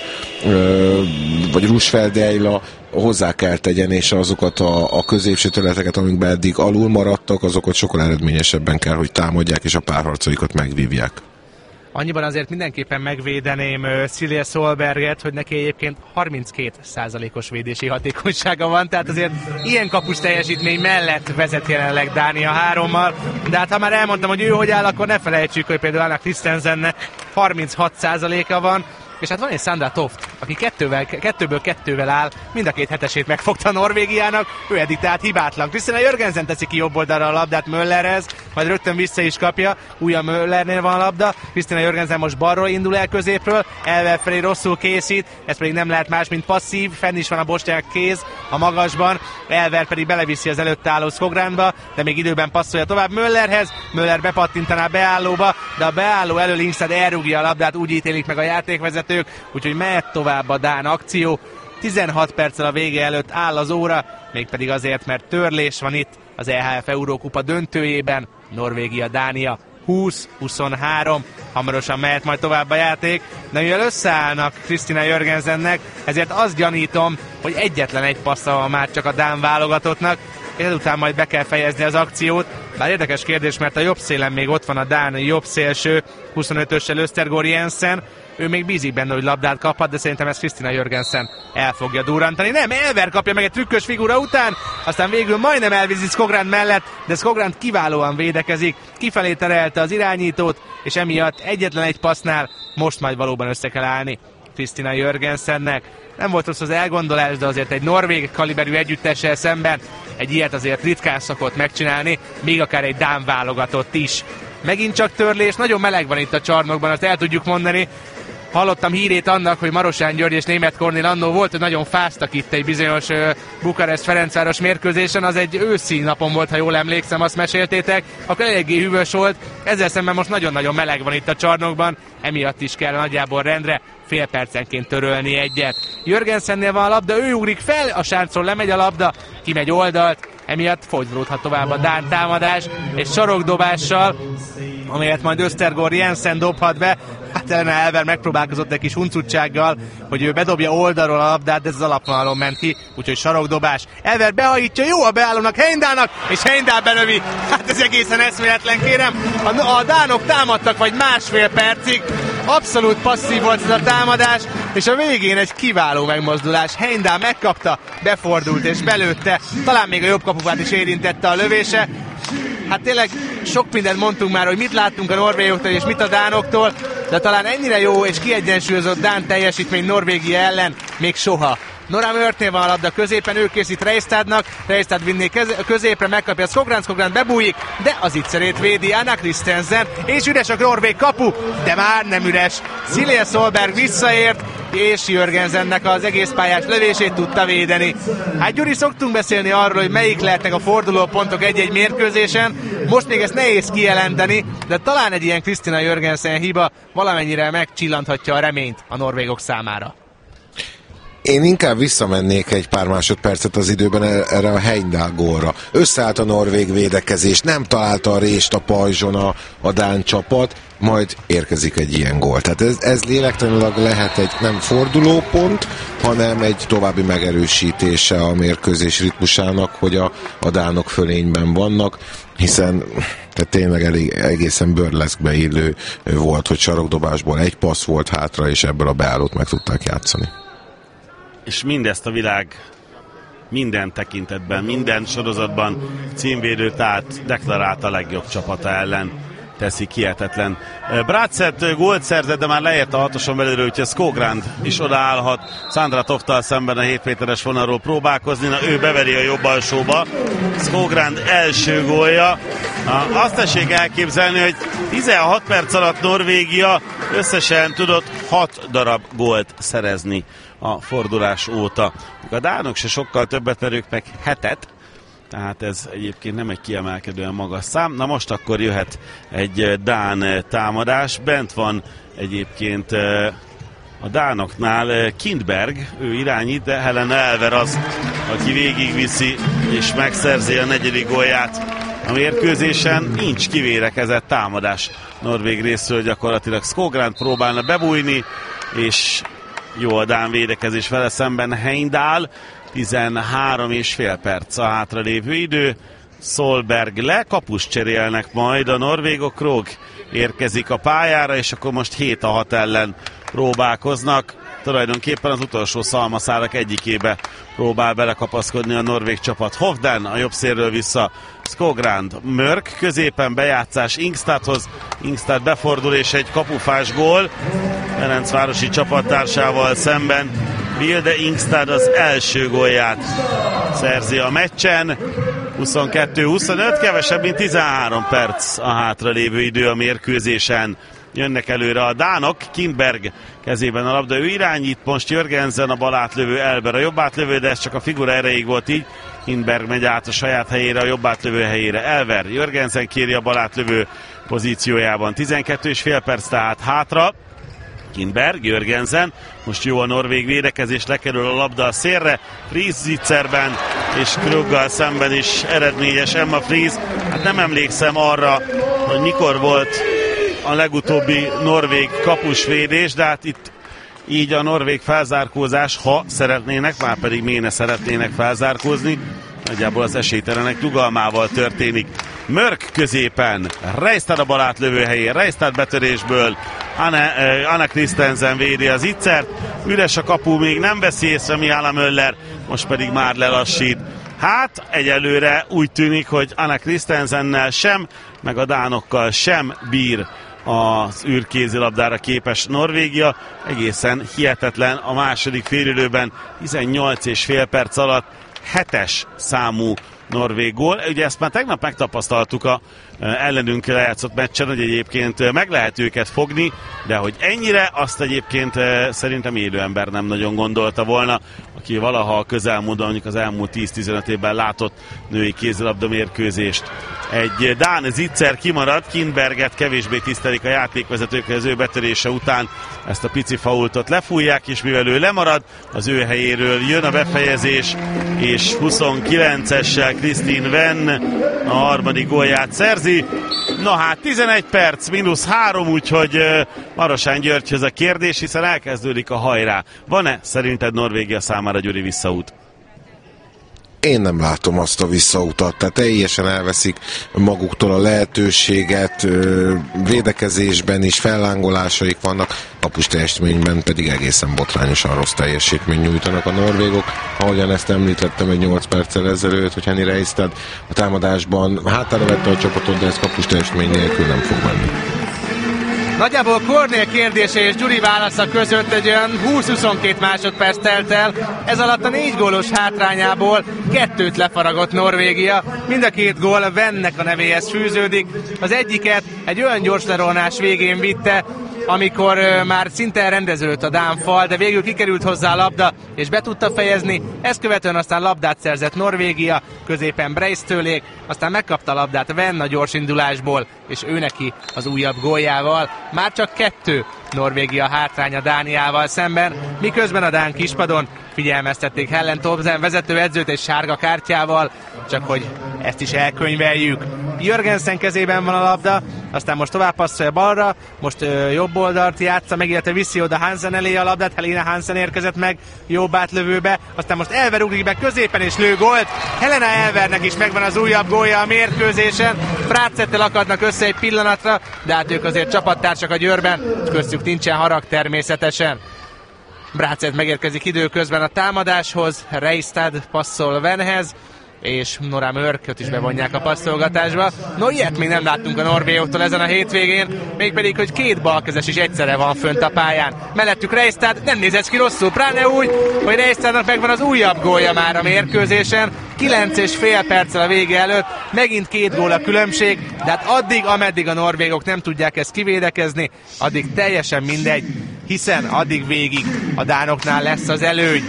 vagy Rusfeld Ejla hozzá kell tegyen, és azokat a középső területeket, amikben eddig alul maradtak, azokat sokkal eredményesebben kell, hogy támadják, és a párharcaikat megvívják. Annyiban azért mindenképpen megvédeném Silje Solberget, hogy neki egyébként 32%-os védési hatékonysága van, tehát azért ilyen kapus teljesítmény mellett vezet jelenleg Dánia 3-mal, de hát ha már elmondtam, hogy ő hogy áll, akkor ne felejtsük, hogy például Anna Christensennek 36%-a van, és hát van egy Sandra Toft, aki kettőből kettővel áll, mind a két hetesét megfogta Norvégiának, ő eddig tehát hibátlan. Kristina Jörgensen teszi ki jobb oldalra a labdát Möllerhez, majd rögtön vissza is kapja, újabb Möllernél van a labda, Kristina Jörgensen most balról indul el középről, Elver felé rosszul készít, ez pedig nem lehet más, mint passzív, fenn is van a bosnyák kéz a magasban, Elver pedig beleviszi az előtt álló Skogranba, de még időben passzolja tovább Möllerhez, Möller bepattintaná a beállóba, de a beálló elől Ingstad elrúgja a labdát, úgy ítélik meg a játékvezetők, úgyhogy mehet tovább a dán akció. 16 perccel a vége előtt áll az óra, mégpedig azért, mert törlés van itt az EHF Eurókupa döntőjében. Norvégia-Dánia 20-23, hamarosan mehet majd tovább a játék, de mivel összeállnak Kristina Jörgensennek, ezért azt gyanítom, hogy egyetlen egy passza van már csak a dán válogatottnak, és ezután majd be kell fejezni az akciót. Bár érdekes kérdés, mert a jobb szélen még ott van a dán jobb szélső, 25-össel Östergaard Jensen, ő még bízik benne, hogy labdát kaphat, de szerintem ezt Kristina Jörgensen el fogja durrantani. Nem, Elver kapja meg egy trükkös figura után, aztán végül majdnem elvízi Skogrand mellett, de Skogrand kiválóan védekezik, kifelé terelte az irányítót, és emiatt egyetlen egy passznál most majd valóban össze kell állni Kristina Jörgensennek. Nem volt rossz az elgondolás, de azért egy norvég kaliberű együttessel szemben egy ilyet azért ritkán szokott megcsinálni, még akár egy dán válogatott is. Megint csak törlés, nagyon meleg van itt a csarnokban, azt el tudjuk mondani. Hallottam hírét annak, hogy Marosán György és Németh Kornél annó volt, hogy nagyon fáztak itt egy bizonyos Bukarest-Ferencváros mérkőzésen, az egy őszi napon volt, ha jól emlékszem, azt meséltétek, akkor eléggé hűvös volt, ezzel szemben most nagyon-nagyon meleg van itt a csarnokban, emiatt is kell nagyjából rendre fél percenként törölni egyet. Jörgensennél van a labda, ő ugrik fel, a sáncról lemegy a labda, kimegy oldalt, emiatt folytatódhat tovább a dán támadás, és sarokdobással, amelyet majd Östergaard Jensen dobhat be. Hát Elena Elver megpróbálkozott egy kis huncutsággal, hogy ő bedobja oldalról a labdát, de ez az alapvonalon ment ki, úgyhogy sarokdobás. Elver behajítja, jó a beállónak, Heimdallnak, és Heimdall belövi. Hát ez egészen eszméletlen, kérem. A dánok támadtak vagy másfél percig, abszolút passzív volt ez a támadás, és a végén egy kiváló megmozdulás. Heimdall megkapta, befordult és belőtte, talán még a jobb kapufát is érintette a lövése. Hát tényleg sok mindent mondtunk már, hogy mit láttunk a norvégoktól és mit a dánoktól, de talán ennyire jó és kiegyensúlyozott dán teljesítmény Norvégia ellen még soha. Nora Mörtnél van a labda középen, ő készít Reistadnak, Reistad vinné középre, megkapja Skogrand bebújik, de az ittszerét védi Anna Christensen, és üres a norvég kapu, de már nem üres. Silje Solberg visszaért, és Jörgensennek az egész pályás lövését tudta védeni. Hát Gyuri, szoktunk beszélni arról, hogy melyik lehetnek a fordulópontok egy-egy mérkőzésen, most még ezt nehéz kijelenteni, de talán egy ilyen Kristina Jörgensen hiba valamennyire megcsillanthatja a reményt a norvégok számára. Én inkább visszamennék egy pár másodpercet az időben erre a Heimdall gólra. Összeállt a norvég védekezés, nem találta a rést a pajzson a dán csapat, majd érkezik egy ilyen gól. Tehát ez lélektanilag lehet egy nem fordulópont, hanem egy további megerősítése a mérkőzés ritmusának, hogy a dánok fölényben vannak, hiszen tehát tényleg egészen burleszkbe illő volt, hogy sarokdobásból egy passz volt hátra, és ebből a beállót meg tudták játszani. És mindezt a világ minden tekintetben, minden sorozatban címvédőt át deklarált a legjobb csapata ellen teszi hihetetlen. Bracet gólt szerzett, de már leért a hatoson belülről, úgyhogy Skogrand is odaállhat Sandra Toftal szemben a 7 méteres vonalról próbálkozni. Na, ő beveri a jobb alsóba. Skogrand első gólja. Azt tessék elképzelni, hogy 16 perc alatt Norvégia összesen tudott 6 darab gólt szerezni a fordulás óta. A dánok se sokkal többet, mert ők meg 7-et, tehát ez egyébként nem egy kiemelkedően magas szám. Na most akkor jöhet egy dán támadás. Bent van egyébként a dánoknál Kindberg, ő irányít, de Helena Elver az, aki végigviszi és megszerzi a 4. gólját a mérkőzésen. Nincs kivérekezett támadás norvég részről, gyakorlatilag Skogrand próbálna bebújni, és jó a dán védekezés vele szemben. Heimdall, 13,5 perc a hátralévő idő. Solberg le, kapust cserélnek majd a norvégok. Krog érkezik a pályára, és akkor most 7-6 ellen próbálkoznak. Tulajdonképpen az utolsó szalmaszálak egyikébe próbál belekapaszkodni a norvég csapat. Hovden a jobb szélről vissza Skogrand, Mörk középen bejátszás Ingstadhoz. Ingstad befordul és egy kapufás gól. Ferencvárosi csapattársával szemben. Vilde Ingstad az első gólját szerzi a meccsen. 22-25, kevesebb mint 13 perc a hátralévő idő a mérkőzésen. Jönnek előre a dánok, Kindberg kezében a labda, ő irányít, most Jörgensen a bal átlövő, Elber a jobb átlövő, de ez csak a figura erejéig volt így. Kindberg megy át a saját helyére, a jobb átlövő helyére. Elver, Jörgensen kéri a bal átlövő pozíciójában. 12,5 perc tehát hátra. Kindberg, Jörgensen, most jó a norvég védekezés, lekerül a labda a szélre, Fries zicserben és Kruggal szemben is eredményes Emma Fries. Hát nem emlékszem arra, hogy mikor volt a legutóbbi norvég kapusvédés, de hát itt így a norvég felzárkózás, ha szeretnének, már pedig miért ne szeretnének felzárkózni, nagyjából az esélytelenek nyugalmával történik. Mörk középen, Reistad a bal átlövő helyén, Reistad betörésből, Anna Christensen védi az ittszert, üres a kapu, még nem veszi észre Mihála Möller, most pedig már lelassít. Hát egyelőre úgy tűnik, hogy Anna Christensennel sem, meg a dánokkal sem bír az űrkézilabdára képes Norvégia. Egészen hihetetlen a második félidőben 18,5 perc alatt 7-es számú norvég gól. Ugye ezt már tegnap megtapasztaltuk a ellenünk lejátszott meccsen, hogy egyébként meg lehet őket fogni, de hogy ennyire, azt egyébként szerintem élő ember nem nagyon gondolta volna, aki valaha a közelmúltban, mondjuk az elmúlt 10-15 évben látott női kézilabda mérkőzést. Egy dán zicser kimarad, Kindberget kevésbé tisztelik a játékvezetők, az ő betörése után ezt a pici faultot lefújják, és mivel ő lemarad, az ő helyéről jön a befejezés, és 29-essel Kristin Venn a harmadik gólját szerzi. Na hát 11 perc, -3, úgyhogy Marosán Györgyhöz a kérdés, hiszen elkezdődik a hajrá. Van-e szerinted Norvégia számára, Gyuri, visszaút? Én nem látom azt a visszautat, tehát teljesen elveszik maguktól a lehetőséget, védekezésben is fellángolásaik vannak, kapus teljesítményben pedig egészen botrányosan rossz teljesítmény nyújtanak a norvégok. Ahogyan ezt említettem egy 8 perccel ezelőtt, hogy Henny Reistad a támadásban hátára vette a csapatot, de ez kapus teljesítmény nélkül nem fog menni. Nagyjából Kornél kérdése és Gyuri válasza között egy olyan 20-22 másodperc telt el. Ez alatt a 4 gólos hátrányából 2-t lefaragott Norvégia. Mind a 2 gól Vennek a nevéhez fűződik. Az egyiket egy olyan gyors lerohanás végén vitte, amikor már szinte rendeződött a dán fal, de végül kikerült hozzá a labda, és be tudta fejezni. Ezt követően aztán labdát szerzett Norvégia, középen Breistőlék, aztán megkapta a labdát Venn a gyors indulásból, és ő neki az újabb góljával. Már csak 2 Norvégia hátránya Dániával szemben, miközben a dán kispadon figyelmeztették Helen Thomsen vezetőedzőt egy sárga kártyával, csak hogy ezt is elkönyveljük. Jörgensen kezében van a labda, aztán most tovább passzolja balra, most jobb oldalt játsza meg, illetve viszi oda Hansen elé a labdát, Helena Hansen érkezett meg jobb átlövőbe, aztán most Elver ugrik be középen és lő gólt. Helena Elvernek is megvan az újabb gólja a mérkőzésen. Prácettel akadnak össze egy pillanatra, de hát ők azért csapattársak a Győrben, köztük nincsen harag természetesen. Brácet megérkezik időközben a támadáshoz, Reistad passzol Venhez, és Nora Mörköt is bevonják a passzolgatásba. No, ilyet még nem láttunk a norvégoktól ezen a hétvégén, mégpedig, hogy 2 balkezes is egyszerre van fönt a pályán. Mellettük Reistad, nem néz ez ki rosszul, pláne úgy, hogy Reistadnak megvan az újabb gólja már a mérkőzésen. 9,5 perccel a vége előtt, megint 2 gól a különbség, de hát addig, ameddig a norvégok nem tudják ezt kivédekezni, addig teljesen mindegy, hiszen addig végig a dánoknál lesz az előny.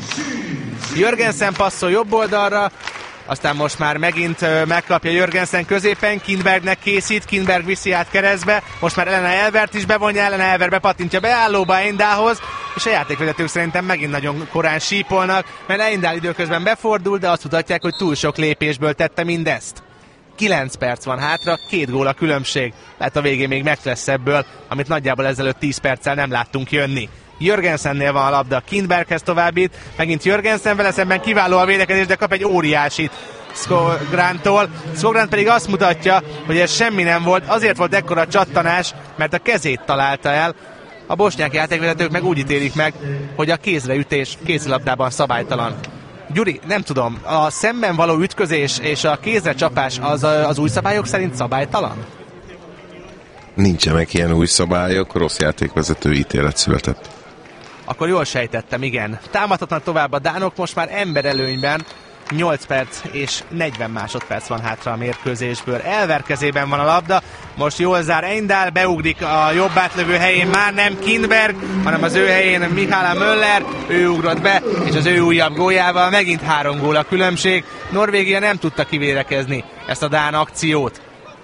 Jörgensen passzol jobb oldalra, aztán most már megint megkapja Jörgensen középen, Kindbergnek készít, Kindberg viszi át keresztbe, most már Elena Elvert is bevonja, Elena Elver bepattintja beállóba Eindához, és a játékvezetők szerintem megint nagyon korán sípolnak, mert Eindál időközben befordul, de azt mutatják, hogy túl sok lépésből tette mindezt. 9 perc van hátra, 2 gól a különbség, lehet a végén még meg lesz ebből, amit nagyjából ezelőtt 10 perccel nem láttunk jönni. Jörgensennél van a labda, Kindberghez továbbít, megint Jörgensen, vele szemben kiváló a védekezés, de kap egy óriásit Skográntól. Skogránt pedig azt mutatja, hogy ez semmi nem volt, azért volt ekkora csattanás, mert a kezét találta el. A bosnyák játékvezetők meg úgy ítélik meg, hogy a kézreütés kézilabdában szabálytalan. Gyuri, nem tudom, a szemben való ütközés és a kézre csapás az új szabályok szerint szabálytalan? nincsenek ilyen új szabályok, rossz játékvezető ítélet született. Akkor jól sejtettem, igen. Támadhatnak tovább a dánok, most már emberelőnyben. 8 perc és 40 másodperc van hátra a mérkőzésből. Elver kezében van a labda, most jól zár Eindál, beugrik a jobb átlövő helyén, már nem Kindberg, hanem az ő helyén Mihály Möller, ő ugrott be, és az ő újabb góljával megint 3 gól a különbség. Norvégia nem tudta kivédekezni ezt a dán akciót.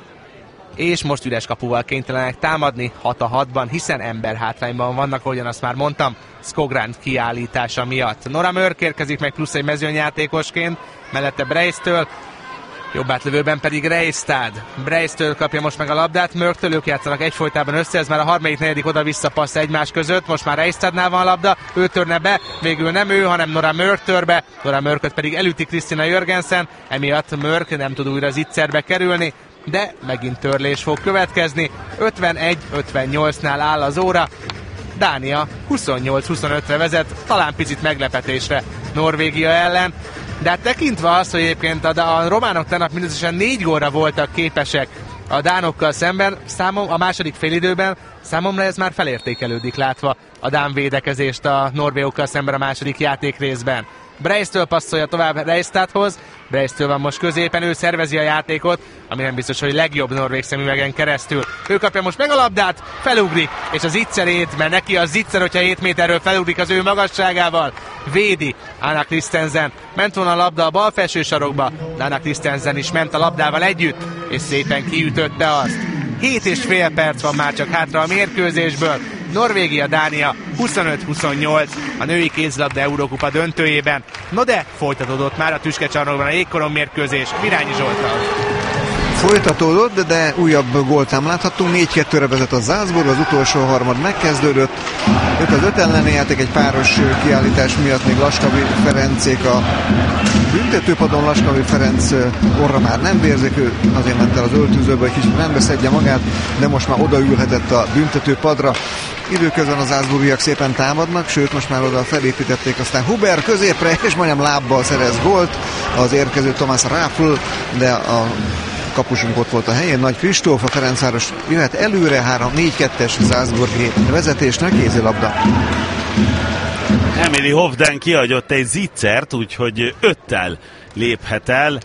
És most üres kapuval kénytelenek támadni 6-6-ban, hiszen emberhátrányban vannak, ahogyan azt már mondtam, Skogrand kiállítása miatt. Nora Mörk érkezik meg plusz egy mezőnyjátékosként, mellette Breistől, jobb átlövőben pedig Reistad. Breistől kapja most meg a labdát, Mörktől ők játszanak egyfolytában össze, ez már a harmadik, negyedik oda-vissza passz egymás között, most már Reistadnál van a labda, ő törne be, végül nem ő, hanem Nora Mörk tör be, Nora Mörköt pedig elüti Kristina Jörgensen, emiatt Mörk nem tud újra zicserbe kerülni, de megint törlés fog következni. 51-58-nál áll az óra. Dánia 28-25-re vezet, talán picit meglepetésre Norvégia ellen. De hát tekintve azt, hogy egyébként a románok tegnap mindösszesen 4 gólra voltak képesek a dánokkal szemben, a második félidőben számomra ez már felértékelődik, látva a dán védekezést a norvégokkal szemben a második játék részben. Breistől passzolja tovább Reistadhoz, Breistől van most középen, ő szervezi a játékot, ami nem biztos, hogy legjobb norvég szemüvegen keresztül. Ő kapja most meg a labdát, felugrik, és az zicserét, mert neki a zicser, hogyha 7 méterről felugrik az ő magasságával, védi Anna Christensen. Ment volna a labda a bal felső sarokba, de Anna Christensen is ment a labdával együtt, és szépen kiütötte azt. 7,5 perc van már csak hátra a mérkőzésből. Norvégia-Dánia 25-28 a női kézilabda Eurókupa döntőjében. No de folytatódott már a tüskecsarnokban a jégkorong mérkőzés. Virányi Zsoltal. Folytatódott, de újabb gólt nem láthattunk. 4-2-re vezet a Salzburg, az utolsó harmad megkezdődött. 5-5 elleni játék, egy páros kiállítás miatt még Laskavi Ferencék a büntetőpadon. Laskavi Ferenc orra már nem vérzik, ő azért ment el az öltözőbe, hogy kicsit rendbe szedje magát, de most már odaülhetett a büntetőpadra. Időközben az Salzburgiak szépen támadnak, sőt most már oda felépítették, aztán Huber középre, és majdnem lábbal szerez gólt az érkező Thomas Raffl, de a kapusunk ott volt a helyén, Nagy Kristóf, a Ferencváros jöhet előre, 3-4-2-es Salzburgi vezetésnek, kézilabda. Emily Hovden kihagyott egy zicsert, úgyhogy 5-tel léphet el,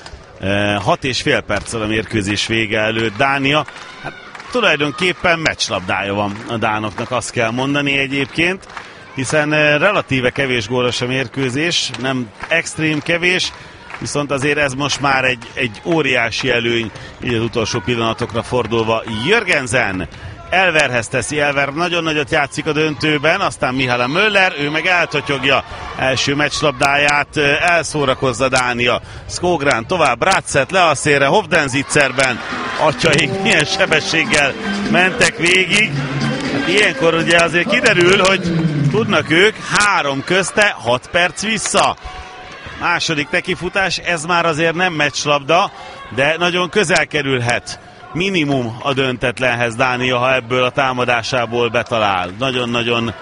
6,5 perccel a mérkőzés vége előtt Dánia. Hát, tulajdonképpen meccslabdája van a dánoknak, azt kell mondani egyébként, hiszen relatíve kevés gólos a mérkőzés, nem extrém kevés, viszont azért ez most már egy óriási előny, így az utolsó pillanatokra fordulva. Jörgensen Elverhez teszi, Elver nagyon nagyot játszik a döntőben, aztán Mihály Möller, ő meg eltotyogja első meccslabdáját, elszórakozza Dánia. Skogrand tovább, Bratzett le a szélre, Hovden zicserben, atyaik milyen sebességgel mentek végig. Hát ilyenkor ugye azért kiderül, hogy tudnak ők 3 közte 6 perc vissza. Második tekifutás, ez már azért nem meccslabda, de nagyon közel kerülhet minimum a döntetlenhez Dánia, ha ebből a támadásából betalál. Nagyon-nagyon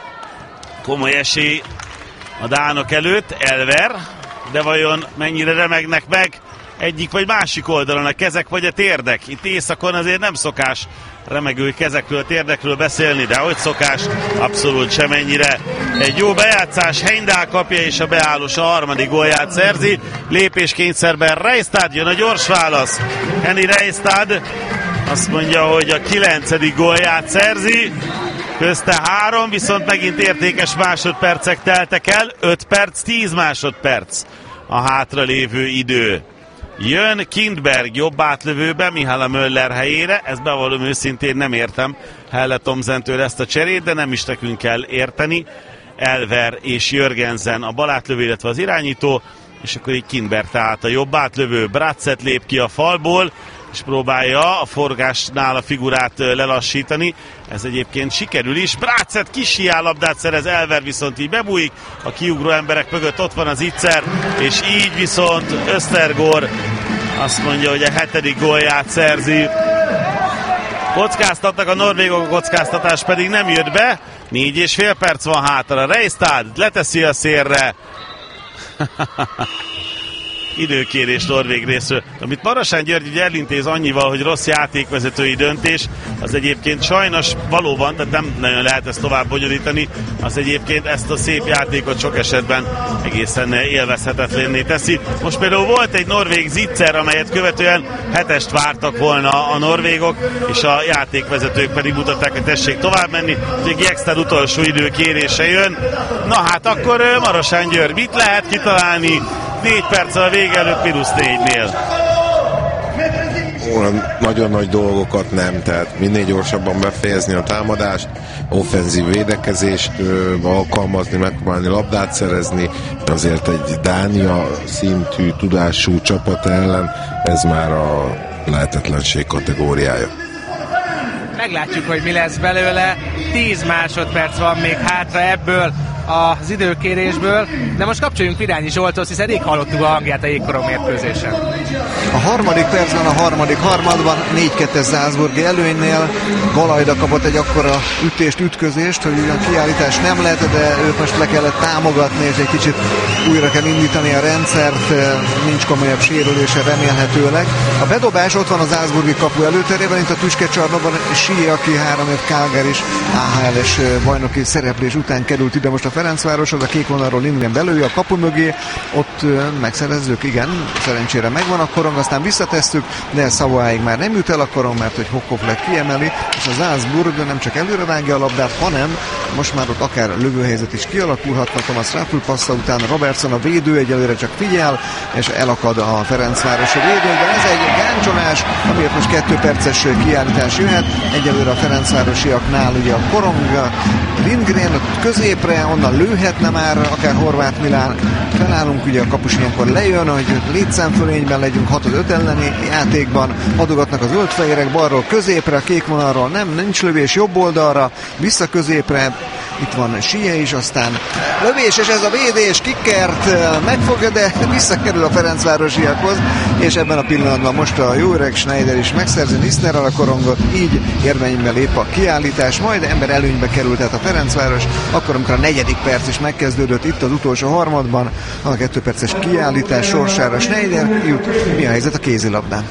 komoly esély a dánok előtt. Elver, de vajon mennyire remegnek meg egyik vagy másik oldalon a kezek vagy a térdek? Itt északon azért nem szokás remegő kezekről, térdekről beszélni, de hogy szokás, abszolút semennyire. Egy jó bejátszás, Heindál kapja, és a beállós a harmadik gólját szerzi. Lépéskényszerben Reistad, jön a gyors válasz. Henny Reistad azt mondja, hogy a 9. gólját szerzi. Közte 3, viszont megint értékes másodpercek teltek el. 5 perc, 10 másodperc a hátralévő idő. Jön Kindberg jobb átlövőben Mihály Möller helyére, ezt bevallom őszintén nem értem Helle Thomsentől ezt a cserét, de nem is nekünk kell érteni. Elver és Jörgensen a bal átlövő, illetve az irányító, és akkor így Kindberg tehát a jobb átlövő. Bratzett lép ki a falból, és próbálja a forgásnál a figurát lelassítani. Ez egyébként sikerül is. Bratzett kis hiálabdát szerez, Elver viszont így bebújik. A kiugró emberek mögött ott van az Itzer, és így viszont Östergård azt mondja, hogy a 7. gólját szerzi. Kockáztatnak a norvégok, a kockáztatás pedig nem jött be. 4,5 perc van hátra. Reistad leteszi a szélre. időkérés norvég részről. Amit Marosán György ugye elintéz annyival, hogy rossz játékvezetői döntés, az egyébként sajnos valóban, tehát nem nagyon lehet ezt tovább bonyolítani, az egyébként ezt a szép játékot sok esetben egészen élvezhetetlenné teszi. Most például volt egy norvég zicser, amelyet követően 7-est vártak volna a norvégok, és a játékvezetők pedig mutatták, hogy tessék tovább menni, hogy Jekstad utolsó időkérése jön. Na hát akkor Marosán György mit lehet kitalálni 4 perccel a vége előtt -4-nél? Nagyon nagy dolgokat nem, tehát minél gyorsabban befejezni a támadást, offenzív védekezést alkalmazni, megpróbálni labdát szerezni, azért egy Dánia szintű tudású csapat ellen ez már a lehetetlenség kategóriája. Meglátjuk, hogy mi lesz belőle. 10 másodperc van még hátra ebből az időkérésből, de most kapcsoljunk Virányi Zsolthoz, hiszen rég hallottuk a hangját a jégkorong mérkőzésen. A harmadik percben, a harmadik harmadban 4-2 Salzburgi előnynél Galajda kapott egy akkora ütközést, hogy ugyan kiállítás nem lehet, de őt most le kellett támogatni, és egy kicsit újra kell indítani a rendszert, nincs komolyabb sérülése remélhetőleg. A bedobás ott van az Salzburgi kapu előterében, itt a tüskecsarnokban Sie, aki 3 év Calgary is AHL-es bajnoki szereplés után került ide most a Ferencvároshoz, a kék vonalról Lindgren belője a kapu mögé, ott megszerezzük, igen, szerencsére megvan a korong, aztán visszatesszük, de Savoyáig már nem jut el a korong, mert hogy Hockofleck kiemeli, és a Salzburg nem csak előre vágja a labdát, hanem most már ott akár lövőhelyzet is kialakulhatna. Thomas Raffl passza után Robertson a védő egyelőre csak figyel, és elakad a Ferencvárosi védő, de ez egy gáncsolás, amiért most 2 perces kiállítás jöhet, egyelőre a Ferencvárosiaknál ugye a korong, Lindgren középre, onnan lőhetne már, akár Horváth Milán. Felállunk, ugye a kapus ilyenkor lejön, hogy létszámfölényben legyünk 6-5 elleni játékban, adogatnak a zöldfehérek balról középre, a kék vonalról nincs lövés, jobb oldalra, vissza középre, itt van Sie is, aztán lövés, és ez a védés, Kickert megfogja, de visszakerül a Ferencvárosiakhoz, és ebben a pillanatban most a jó öreg Schneider is megszerzi Nisnerrel a korongot, így érvénybe lép a kiállítás, majd ember előnybe került tehát a Ferencváros, akkor amikor a 4. perc is megkezdődött itt az utolsó harmadban, a 2 perces kiállítás sorsára Schneider jut. Mi a helyzet a kézilabdán?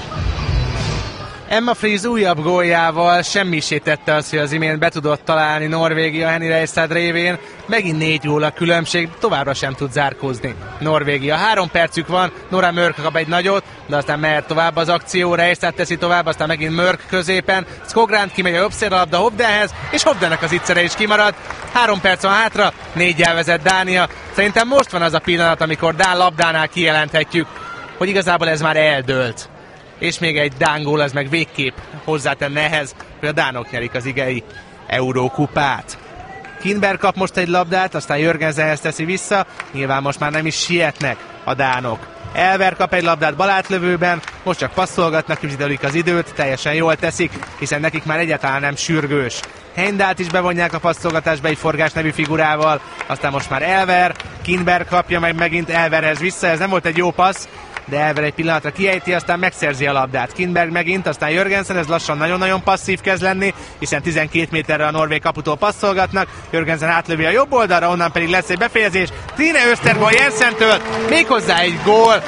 Emma Fries újabb góljával semmisé tette azt, hogy az imént be tudott találni Norvégia Henny Reistad révén. Megint 4 gól a különbség, továbbra sem tud zárkózni Norvégia. 3 percük van, Nora Mörk kap egy nagyot, de aztán mehet tovább az akció, Reistad teszi tovább, aztán megint Mörk középen, Skogrand kimegy a jobbszélralabda Hovdenhez, és Hovdennek az ittszere is kimarad. 3 perc van hátra, 4-jel vezet Dánia. Szerintem most van az a pillanat, amikor Dán labdánál kijelenthetjük, hogy igazából ez már eldőlt. És még egy dán gól, az meg végképp hozzátenne ehhez, hogy a dánok nyerik az igei Eurókupát. Kindberg kap most egy labdát, aztán Jörgensenhez teszi vissza, nyilván most már nem is sietnek a dánok. Elver kap egy labdát balátlövőben, most csak passzolgatnak, ügydelik az időt, teljesen jól teszik, hiszen nekik már egyáltalán nem sürgős. Hendált is bevonják a passzolgatásba egy Forgás nevű figurával, aztán most már Elver, Kindberg kapja meg megint Elverhez vissza, ez nem volt egy jó passz, de Elver egy pillanatra kiejti, aztán megszerzi a labdát. Kindberg megint, aztán Jörgensen, ez lassan nagyon-nagyon passzív kezd lenni, hiszen 12 méterre a norvég kaputól passzolgatnak, Jörgensen átlövi a jobb oldalra, onnan pedig lesz egy befejezés. Trine Östergård Jensentől, méghozzá egy gól,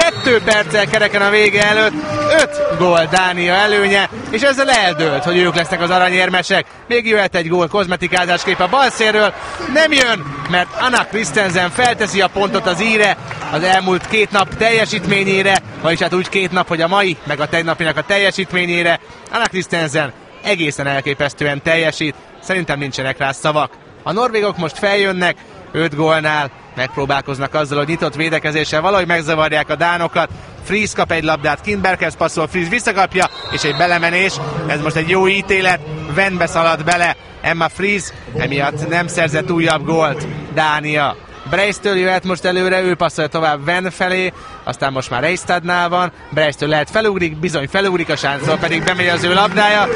2 perccel kereken a vége előtt, 5 gól Dánia előnye, és ezzel eldőlt, hogy ők lesznek az aranyérmesek. Még jöhet egy gól kozmetikázásképp a balszérről, nem jön, mert Anna Christensen felteszi a pontot az íre az elmúlt 2 nap teljesítményére, vagyis hát úgy 2 nap, hogy a mai, meg a tegnapinak a teljesítményére. Anna Christensen egészen elképesztően teljesít, szerintem nincsenek rá szavak. A norvégok most feljönnek, 5 gólnál megpróbálkoznak azzal, hogy nyitott védekezéssel valahogy megzavarják a dánokat. Fries kap egy labdát, Kindberghez passzol, Fries visszakapja, és egy belemenés, ez most egy jó ítélet, Venbe szalad bele Emma Fries, emiatt nem szerzett újabb gólt Dánia. Breistől jöhet most előre, ő passzolja tovább Ven felé, aztán most már Reistadnál van, Breistől lehet felugrik, bizony felugrik, a sáncol pedig bemegy az ő labdája.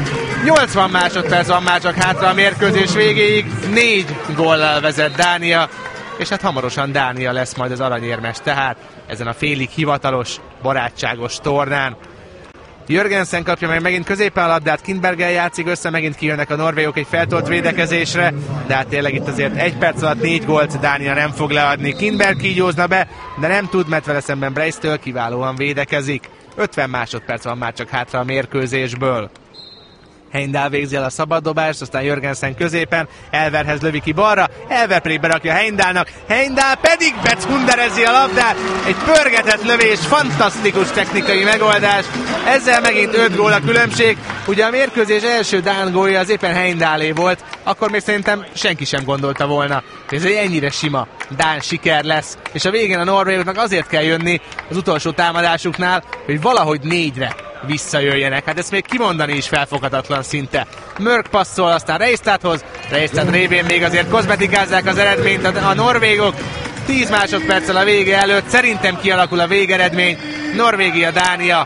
80 másodperc van már csak hátra a mérkőzés végéig, 4 góllal vezet Dánia, és hát hamarosan Dánia lesz majd az aranyérmes, tehát ezen a félig hivatalos, barátságos tornán. Jörgensen kapja meg megint középen a labdát, Kindberggel játszik össze, megint kijönnek a norvégok egy feltolt védekezésre, de hát tényleg itt azért 1 perc alatt 4 gólt Dánia nem fog leadni. Kindberg kígyózna be, de nem tud, mert vele szemben Breisztől kiválóan védekezik. 50 másodperc van már csak hátra a mérkőzésből. Heindal végzi el a szabaddobást, aztán Jörgensen középen, Elverhez lövi ki balra, Elver pedig berakja Heindalnak, Heindal pedig becunderezi a labdát, egy pörgetett lövés, fantasztikus technikai megoldás, ezzel megint 5 gól a különbség, ugye a mérkőzés első dán gólja az éppen Heindalé volt, akkor még szerintem senki sem gondolta volna, hogy ez egy ennyire sima dán siker lesz, és a végén a norvégoknak azért kell jönni az utolsó támadásuknál, hogy valahogy 4-re visszajöjjenek. Hát ezt még kimondani is felfoghatatlan szinte. Mörk passzol, aztán Reistadhoz. Reistad révén még azért kozmetikázzák az eredményt a norvégok. 10 másodperccel a vége előtt szerintem kialakul a végeredmény. Norvégia-Dánia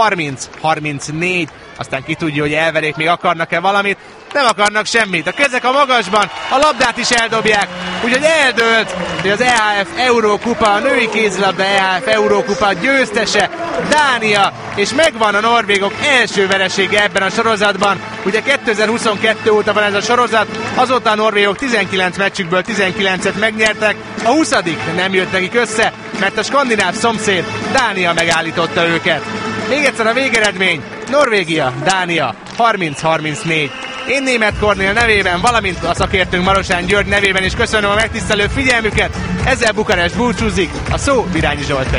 30-34. Aztán ki tudja, hogy Elverék még akarnak-e valamit. Nem akarnak semmit. A kezek a magasban, a labdát is eldobják. Úgyhogy eldőlt, hogy az EHF Eurókupa, a női kézilabda EHF Eurókupa győztese Dánia, és megvan a norvégok első veresége ebben a sorozatban. Ugye 2022 óta van ez a sorozat, azóta a norvégok 19 meccsükből 19-et megnyertek, a 20. nem jött nekik össze, mert a skandináv szomszéd Dánia megállította őket. Még egyszer a végeredmény, Norvégia, Dánia 30-34. Én Németh Kornél nevében, valamint a szakértőnk Marosán György nevében is köszönöm a megtisztelő figyelmüket. Ezzel Bukarest búcsúzik, a szó Virányi Zsolté.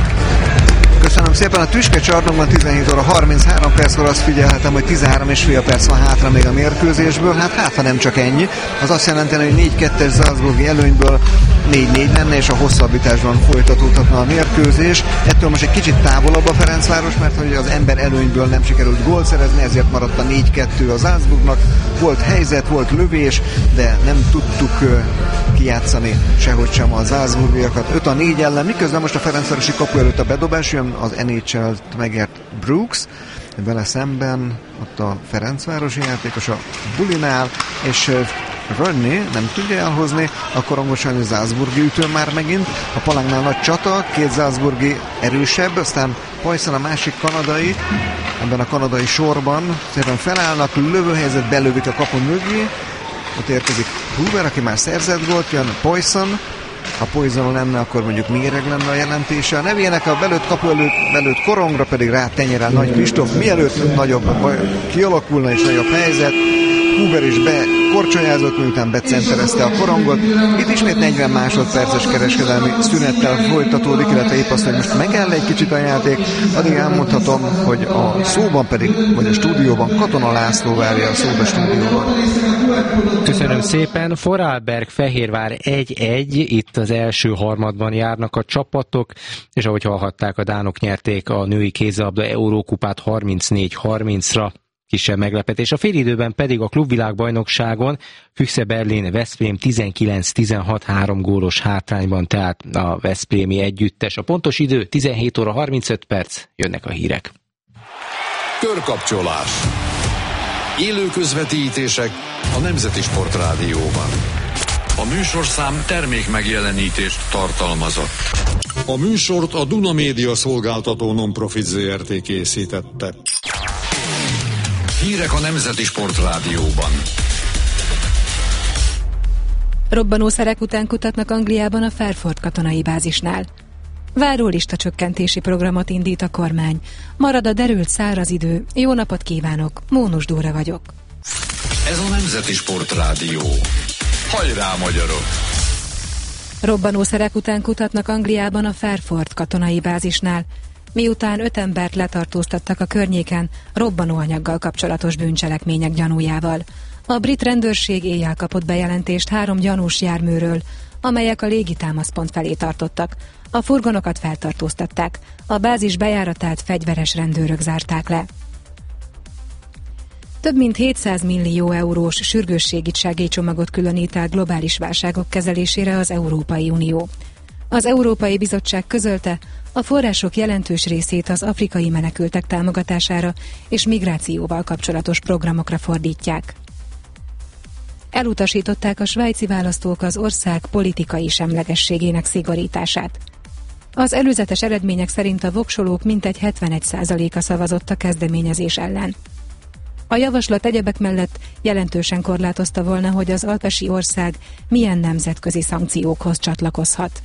Köszönöm szépen, a Tüske csarnokban 17 óra 33 perckor azt figyelhetem, hogy 13,5 perc van hátra még a mérkőzésből, hát ha nem csak ennyi. Az azt jelenti, hogy 4-2-es Salzburgi előnyből 4-4 lenne, és a hosszabbításban folytatódhatna a mérkőzés. Ettől most egy kicsit távolabb a Ferencváros, mert hogy az ember előnyből nem sikerült gólt szerezni, ezért maradt a 4-2 a Salzburgnak. Volt helyzet, volt lövés, de nem tudtuk kijátszani sehogy sem a Salzburgiakat. 5-4 ellen, miközben most a Ferencvárosi kapu előtt a bedobás jön, az NHL-t megért Brooks, vele szemben ott a Ferencvárosi játékos a bulinál, és Rönni nem tudja elhozni, a korongosan Salzburgi ütő már megint, a palánknál nagy csata, 2 Salzburgi erősebb, aztán Poisson a másik kanadai, ebben a kanadai sorban szépen felállnak, lövőhelyzet, belövik a kapu mögé, ott érkezik Huber, aki már szerzett gólt, jön Poisson. Ha Poison lenne, akkor mondjuk méreg lenne a jelentése. A nevének a belőtt kapu belőtt korongra pedig rá tenyerel Nagy Kristóf, mielőtt nagyobb kialakulna és nagyobb helyzet. Huber is bekorcsonyázott, miután becenterezte a korongot. Itt ismét 40 másodperces kereskedelmi szünettel folytatódik, illetve épp azt, hogy most megáll egy kicsit a játék. Addig elmondhatom, hogy a szóban pedig, vagy a stúdióban Katona László várja a szóba stúdióban. Köszönöm szépen. Vorarlberg-Fehérvár 1-1, itt az első harmadban járnak a csapatok, és ahogy hallhatták, a dánok nyerték a női kézilabda Eurókupát 34-30-ra. Kisebb meglepetés. A félidőben pedig a klubvilágbajnokságon Füchse Berlin Veszprém 19-16 3 gólos hátrányban, tehát a veszprémi együttes. A pontos idő 17 óra 35 perc, jönnek a hírek. Körkapcsolás. Élő közvetítések a Nemzeti Sportrádióban. A műsorszám termék megjelenítést tartalmazott. A műsort a Duna Média szolgáltató non-profit ZRT készítette. Hírek a Nemzeti Sportrádióban. Robbanószerek után kutatnak Angliában a Fairford katonai bázisnál. Várólista csökkentési programot indít a kormány. Marad a derült száraz idő. Jó napot kívánok, Mónus Dóra vagyok. Ez a Nemzeti Sportrádió. Hajrá, magyarok! Robbanószerek után kutatnak Angliában a Fairford katonai bázisnál, miután 5 embert letartóztattak a környéken robbanóanyaggal kapcsolatos bűncselekmények gyanújával. A brit rendőrség éjjel kapott bejelentést 3 gyanús járműről, amelyek a légitámaszpont felé tartottak. A furgonokat feltartóztatták, a bázis bejáratát fegyveres rendőrök zárták le. Több mint 700 millió eurós sürgősségi segélycsomagot különít el globális válságok kezelésére az Európai Unió. Az Európai Bizottság közölte, a források jelentős részét az afrikai menekültek támogatására és migrációval kapcsolatos programokra fordítják. Elutasították a svájci választók az ország politikai semlegességének szigorítását. Az előzetes eredmények szerint a voksolók mintegy 71%-a szavazott a kezdeményezés ellen. A javaslat egyebek mellett jelentősen korlátozta volna, hogy az alpesi ország milyen nemzetközi szankciókhoz csatlakozhat.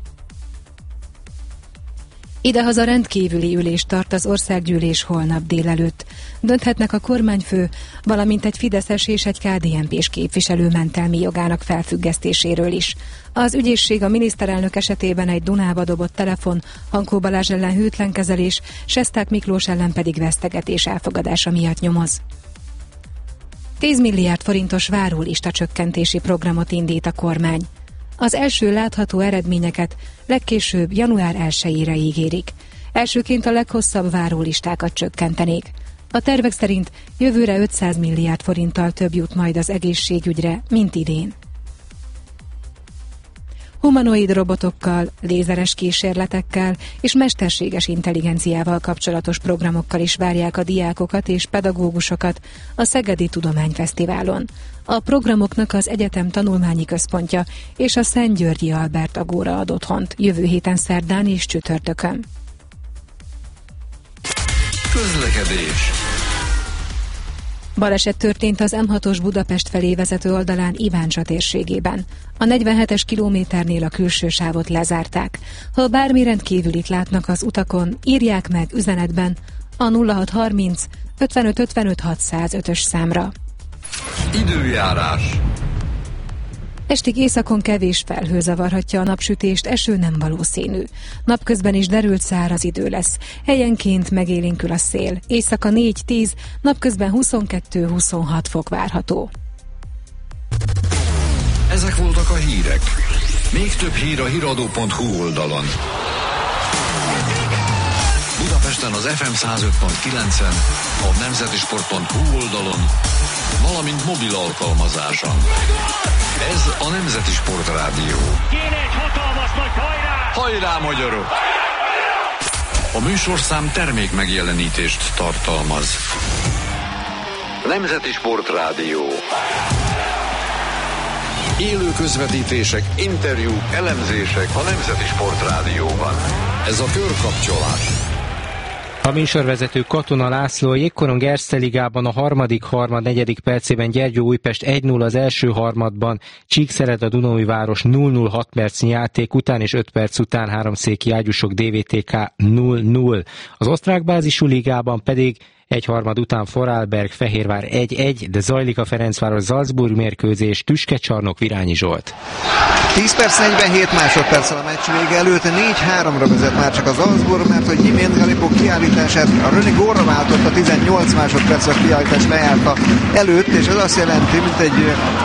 Idehaza rendkívüli ülést tart az országgyűlés holnap délelőtt. Dönthetnek a kormányfő, valamint egy fideszes és egy KDNP-s képviselő mentelmi jogának felfüggesztéséről is. Az ügyészség a miniszterelnök esetében egy Dunába dobott telefon, Hankó Balázs ellen hűtlen kezelés, Sesták Miklós ellen pedig vesztegetés elfogadása miatt nyomoz. 10 milliárd forintos várólista csökkentési programot indít a kormány. Az első látható eredményeket legkésőbb január 1-ére ígérik. Elsőként a leghosszabb várólistákat csökkentenék. A tervek szerint jövőre 500 milliárd forinttal több jut majd az egészségügyre, mint idén. Humanoid robotokkal, lézeres kísérletekkel és mesterséges intelligenciával kapcsolatos programokkal is várják a diákokat és pedagógusokat a Szegedi Tudományfesztiválon. A programoknak az egyetem tanulmányi központja és a Szent-Györgyi Albert Agóra ad otthont jövő héten szerdán és csütörtökön. Közlekedés. Baleset történt az M6-os Budapest felé vezető oldalán Iváncsa térségében. A 47-es kilométernél a külső sávot lezárták. Ha bármi rendkívülit látnak az utakon, írják meg üzenetben a 0630 55 55 605-ös számra. Időjárás. Estig északon kevés felhő zavarhatja a napsütést, eső nem valószínű. Napközben is derült száraz idő lesz. Helyenként megélénkül a szél. Éjszaka 4-10, napközben 22-26 fok várható. Ezek voltak a hírek. Még több hír a hiradó.hu oldalon. Budapesten az FM 105.9-en, a nemzetisport.hu oldalon, valamint mobil alkalmazáson. Ez a Nemzeti Sport Rádió. Kéne egy hatalmas nagy hajrá! Hajrá, magyarok! A műsorszám termék megjelenítést tartalmaz. Nemzeti Sport Rádió. Élő közvetítések, interjúk, elemzések a Nemzeti Sport Rádióban. Ez a körkapcsolás. A műsorvezető Katona László, a Jégkorong Erste Ligában a harmadik harmad 4. percében Gyergyó-Újpest 1-0, az első harmadban Csíkszereda Dunaújváros 0-0 6 percnyi játék után és 5 perc után Háromszéki Ágyúsok DVTK 0-0. Az osztrák bázisú ligában pedig egy harmad után Vorarlberg Fehérvár 1-1, de zajlik a Ferencváros Salzburg mérkőzés, Tüskecsarnok Virányi Zsolt. 10 perc 47 másodperccel a meccs vége előtt, 4-3-ra vezet már csak az Salzburg, mert hogy Jiménez Galipó kiállítását a René Górra váltotta 18 másodperccel a kiállítás lejárta előtt, és ez azt jelenti, mint egy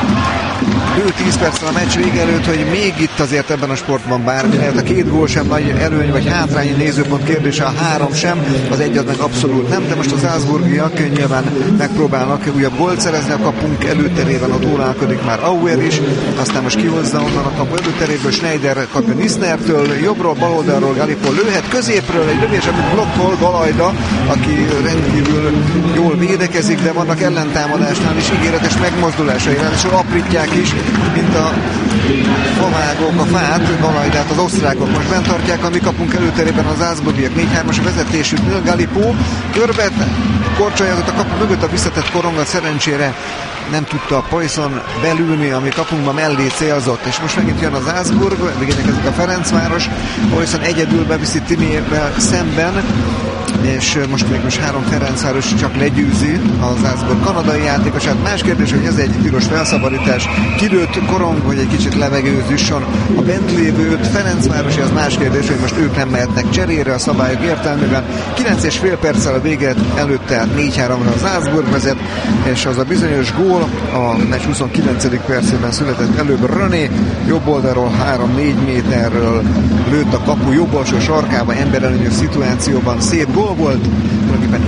bő 10 perccel a meccs vége előtt, hogy még itt azért ebben a sportban bármi lehet. A 2 gól sem nagy előny vagy hátrány, nézőpont kérdése, a 3 sem, az 1 az meg abszolút nem, de most az Salzburgiak nyilván megpróbálnak újabb gólt szerezni, a kapunk előterében ott órálkodik már Auer is, aztán most kihozza onnan a kapu előteréből, Schneider kapja Nisnertől, jobbról, baloldalról Galipó lőhet, középről egy lövés, amit blokkol Galajda, aki rendkívül jól védekezik, de vannak ellentámadásnál is ígéretes megmozdulásai, ráadásul aprítják is, mint a favágók a fát, Galajdát az osztrákok most bent tartják, a mi kapunk előterében az Salzburgiak 4-3-as vezetésüknél, Galipó körbet korcsolyozott a kapu mögött, a visszatett korongat szerencsére nem tudta a Poisson belülni, ami kapunkba mellé célzott, és most megint jön az Salzburg, végedekezik a Ferencváros, Poisson egyedül beviszi Timiével szemben, és most 3 Ferencváros csak legyőzi az Salzburg kanadai játékosát. Más kérdés, hogy ez egy tilos felszabadítás, kilőtt korong, hogy egy kicsit levegőz jusson a bent lévő 5 Ferencvárosi, az más kérdés, hogy most ők nem mehetnek cserére a szabályok értelmében. 9,5 perccel a véget előtt, tehát 4-3-ra az Salzburg vezet, és az a bizonyos gól a meccs 29. percében született előbb. René jobb oldalról 3-4 méterről lőtt a kapu jobb alsó sarkába, emberelőnyös szituációban, szép gól volt, tulajdonképpen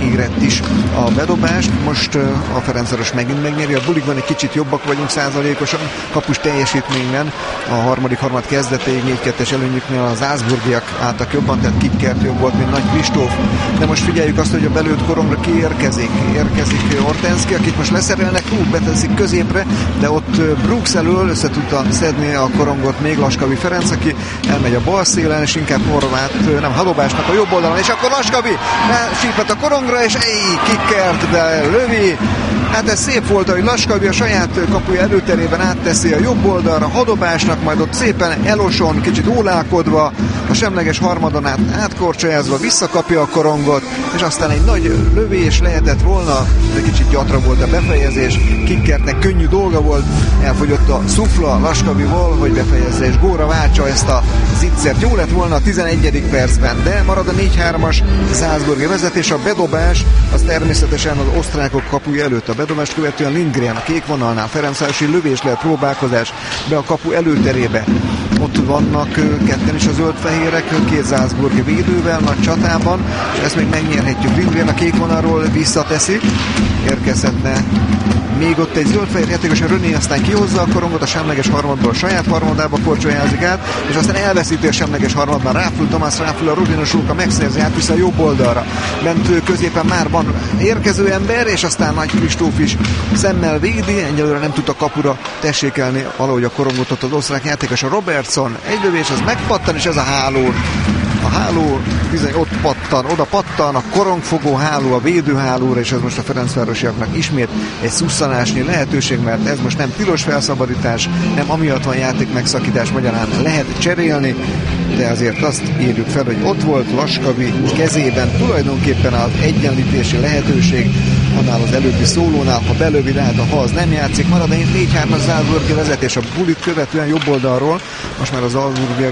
megígérett is a bedobást. Most a Ferencváros megint megnyeri, a bulikban egy kicsit jobbak vagyunk százalékosan, kapus teljesítményben. A harmadik harmad kezdetéig 4-2-es előnyüknél az Salzburgiak álltak jobban, tehát Kickert jobb volt, mint Nagy Kristóf. De most figyeljük azt, hogy a belőtt korongra ki érkezik. Érkezik Hortenszki, akit most leszerelnek, beteszik középre, de ott Brooks elől össze tudta szedni a korongot még Laskavi Ferenc, aki elmegy a bal szélen, és inkább Horváth, nem, Hadobásnak a jobb oldalon, és akkor Laskavi sípett a korongra, és Kickert belövi. Hát ez szép volt, hogy Laskavi a saját kapuja előterében átteszi a jobb oldalra, Hadobásnak, majd ott szépen eloson, kicsit ólálkodva, a semleges harmadon átkorcsolyázva visszakapja a korongot, és aztán egy nagy lövés lehetett volna, de kicsit gyatra volt a befejezés, Kickertnek könnyű dolga volt, elfogyott a szufla Laskavival, hogy befejezze és góra váltsa ezt a zicsert. Jó lett volna a 11. percben, de marad a 4-3-as Salzburgi vezetés, a bedobás, az természetesen az osztrákok kapuja előtt. A bedobást követően Lindgren a kék vonalnál, Ferencvárosi lövés lehet, próbálkozás be a kapu előterébe. Ott vannak ketten is a zöld-fehérek, két Salzburgi védővel nagy csatában, és ezt még megnyerhetjük. Lindgren a kék vonalról visszateszi, érkezhetne még ott egy zöld-fehér játékos, a René aztán kihozza a korongot, a semleges harmadból a saját harmadába korcsolyázik át, és aztán elveszíti a semleges harmadban. Ráfül Tamás, ráfül a Rudinos Róka, megszerzi át vissza a jobb oldalra. Bent középen már van érkező ember, és aztán Nagy Kristóf is szemmel védi, egyelőre nem tudta kapura tessékelni valahogy a korongot ott az osztrák játékos, a Robertson. Egy lövés, az megpattan, és ez a háló. A háló bizony ott pattan, oda pattan, a korongfogó háló a védőhálóra, és ez most a ferencvárosiaknak ismét egy szusszanásnyi lehetőség, mert ez most nem tilos felszabadítás, nem amiatt van játék megszakítás, magyarán lehet cserélni, de azért azt írjuk fel, hogy ott volt Laskavi kezében tulajdonképpen az egyenlítési lehetőség, annál az előbbi szólónál, ha belövi, lehet, ha az nem játszik, marad egy 4-3-as Salzburgi vezetés a bulit követően jobb oldalról, most már az Salzburgi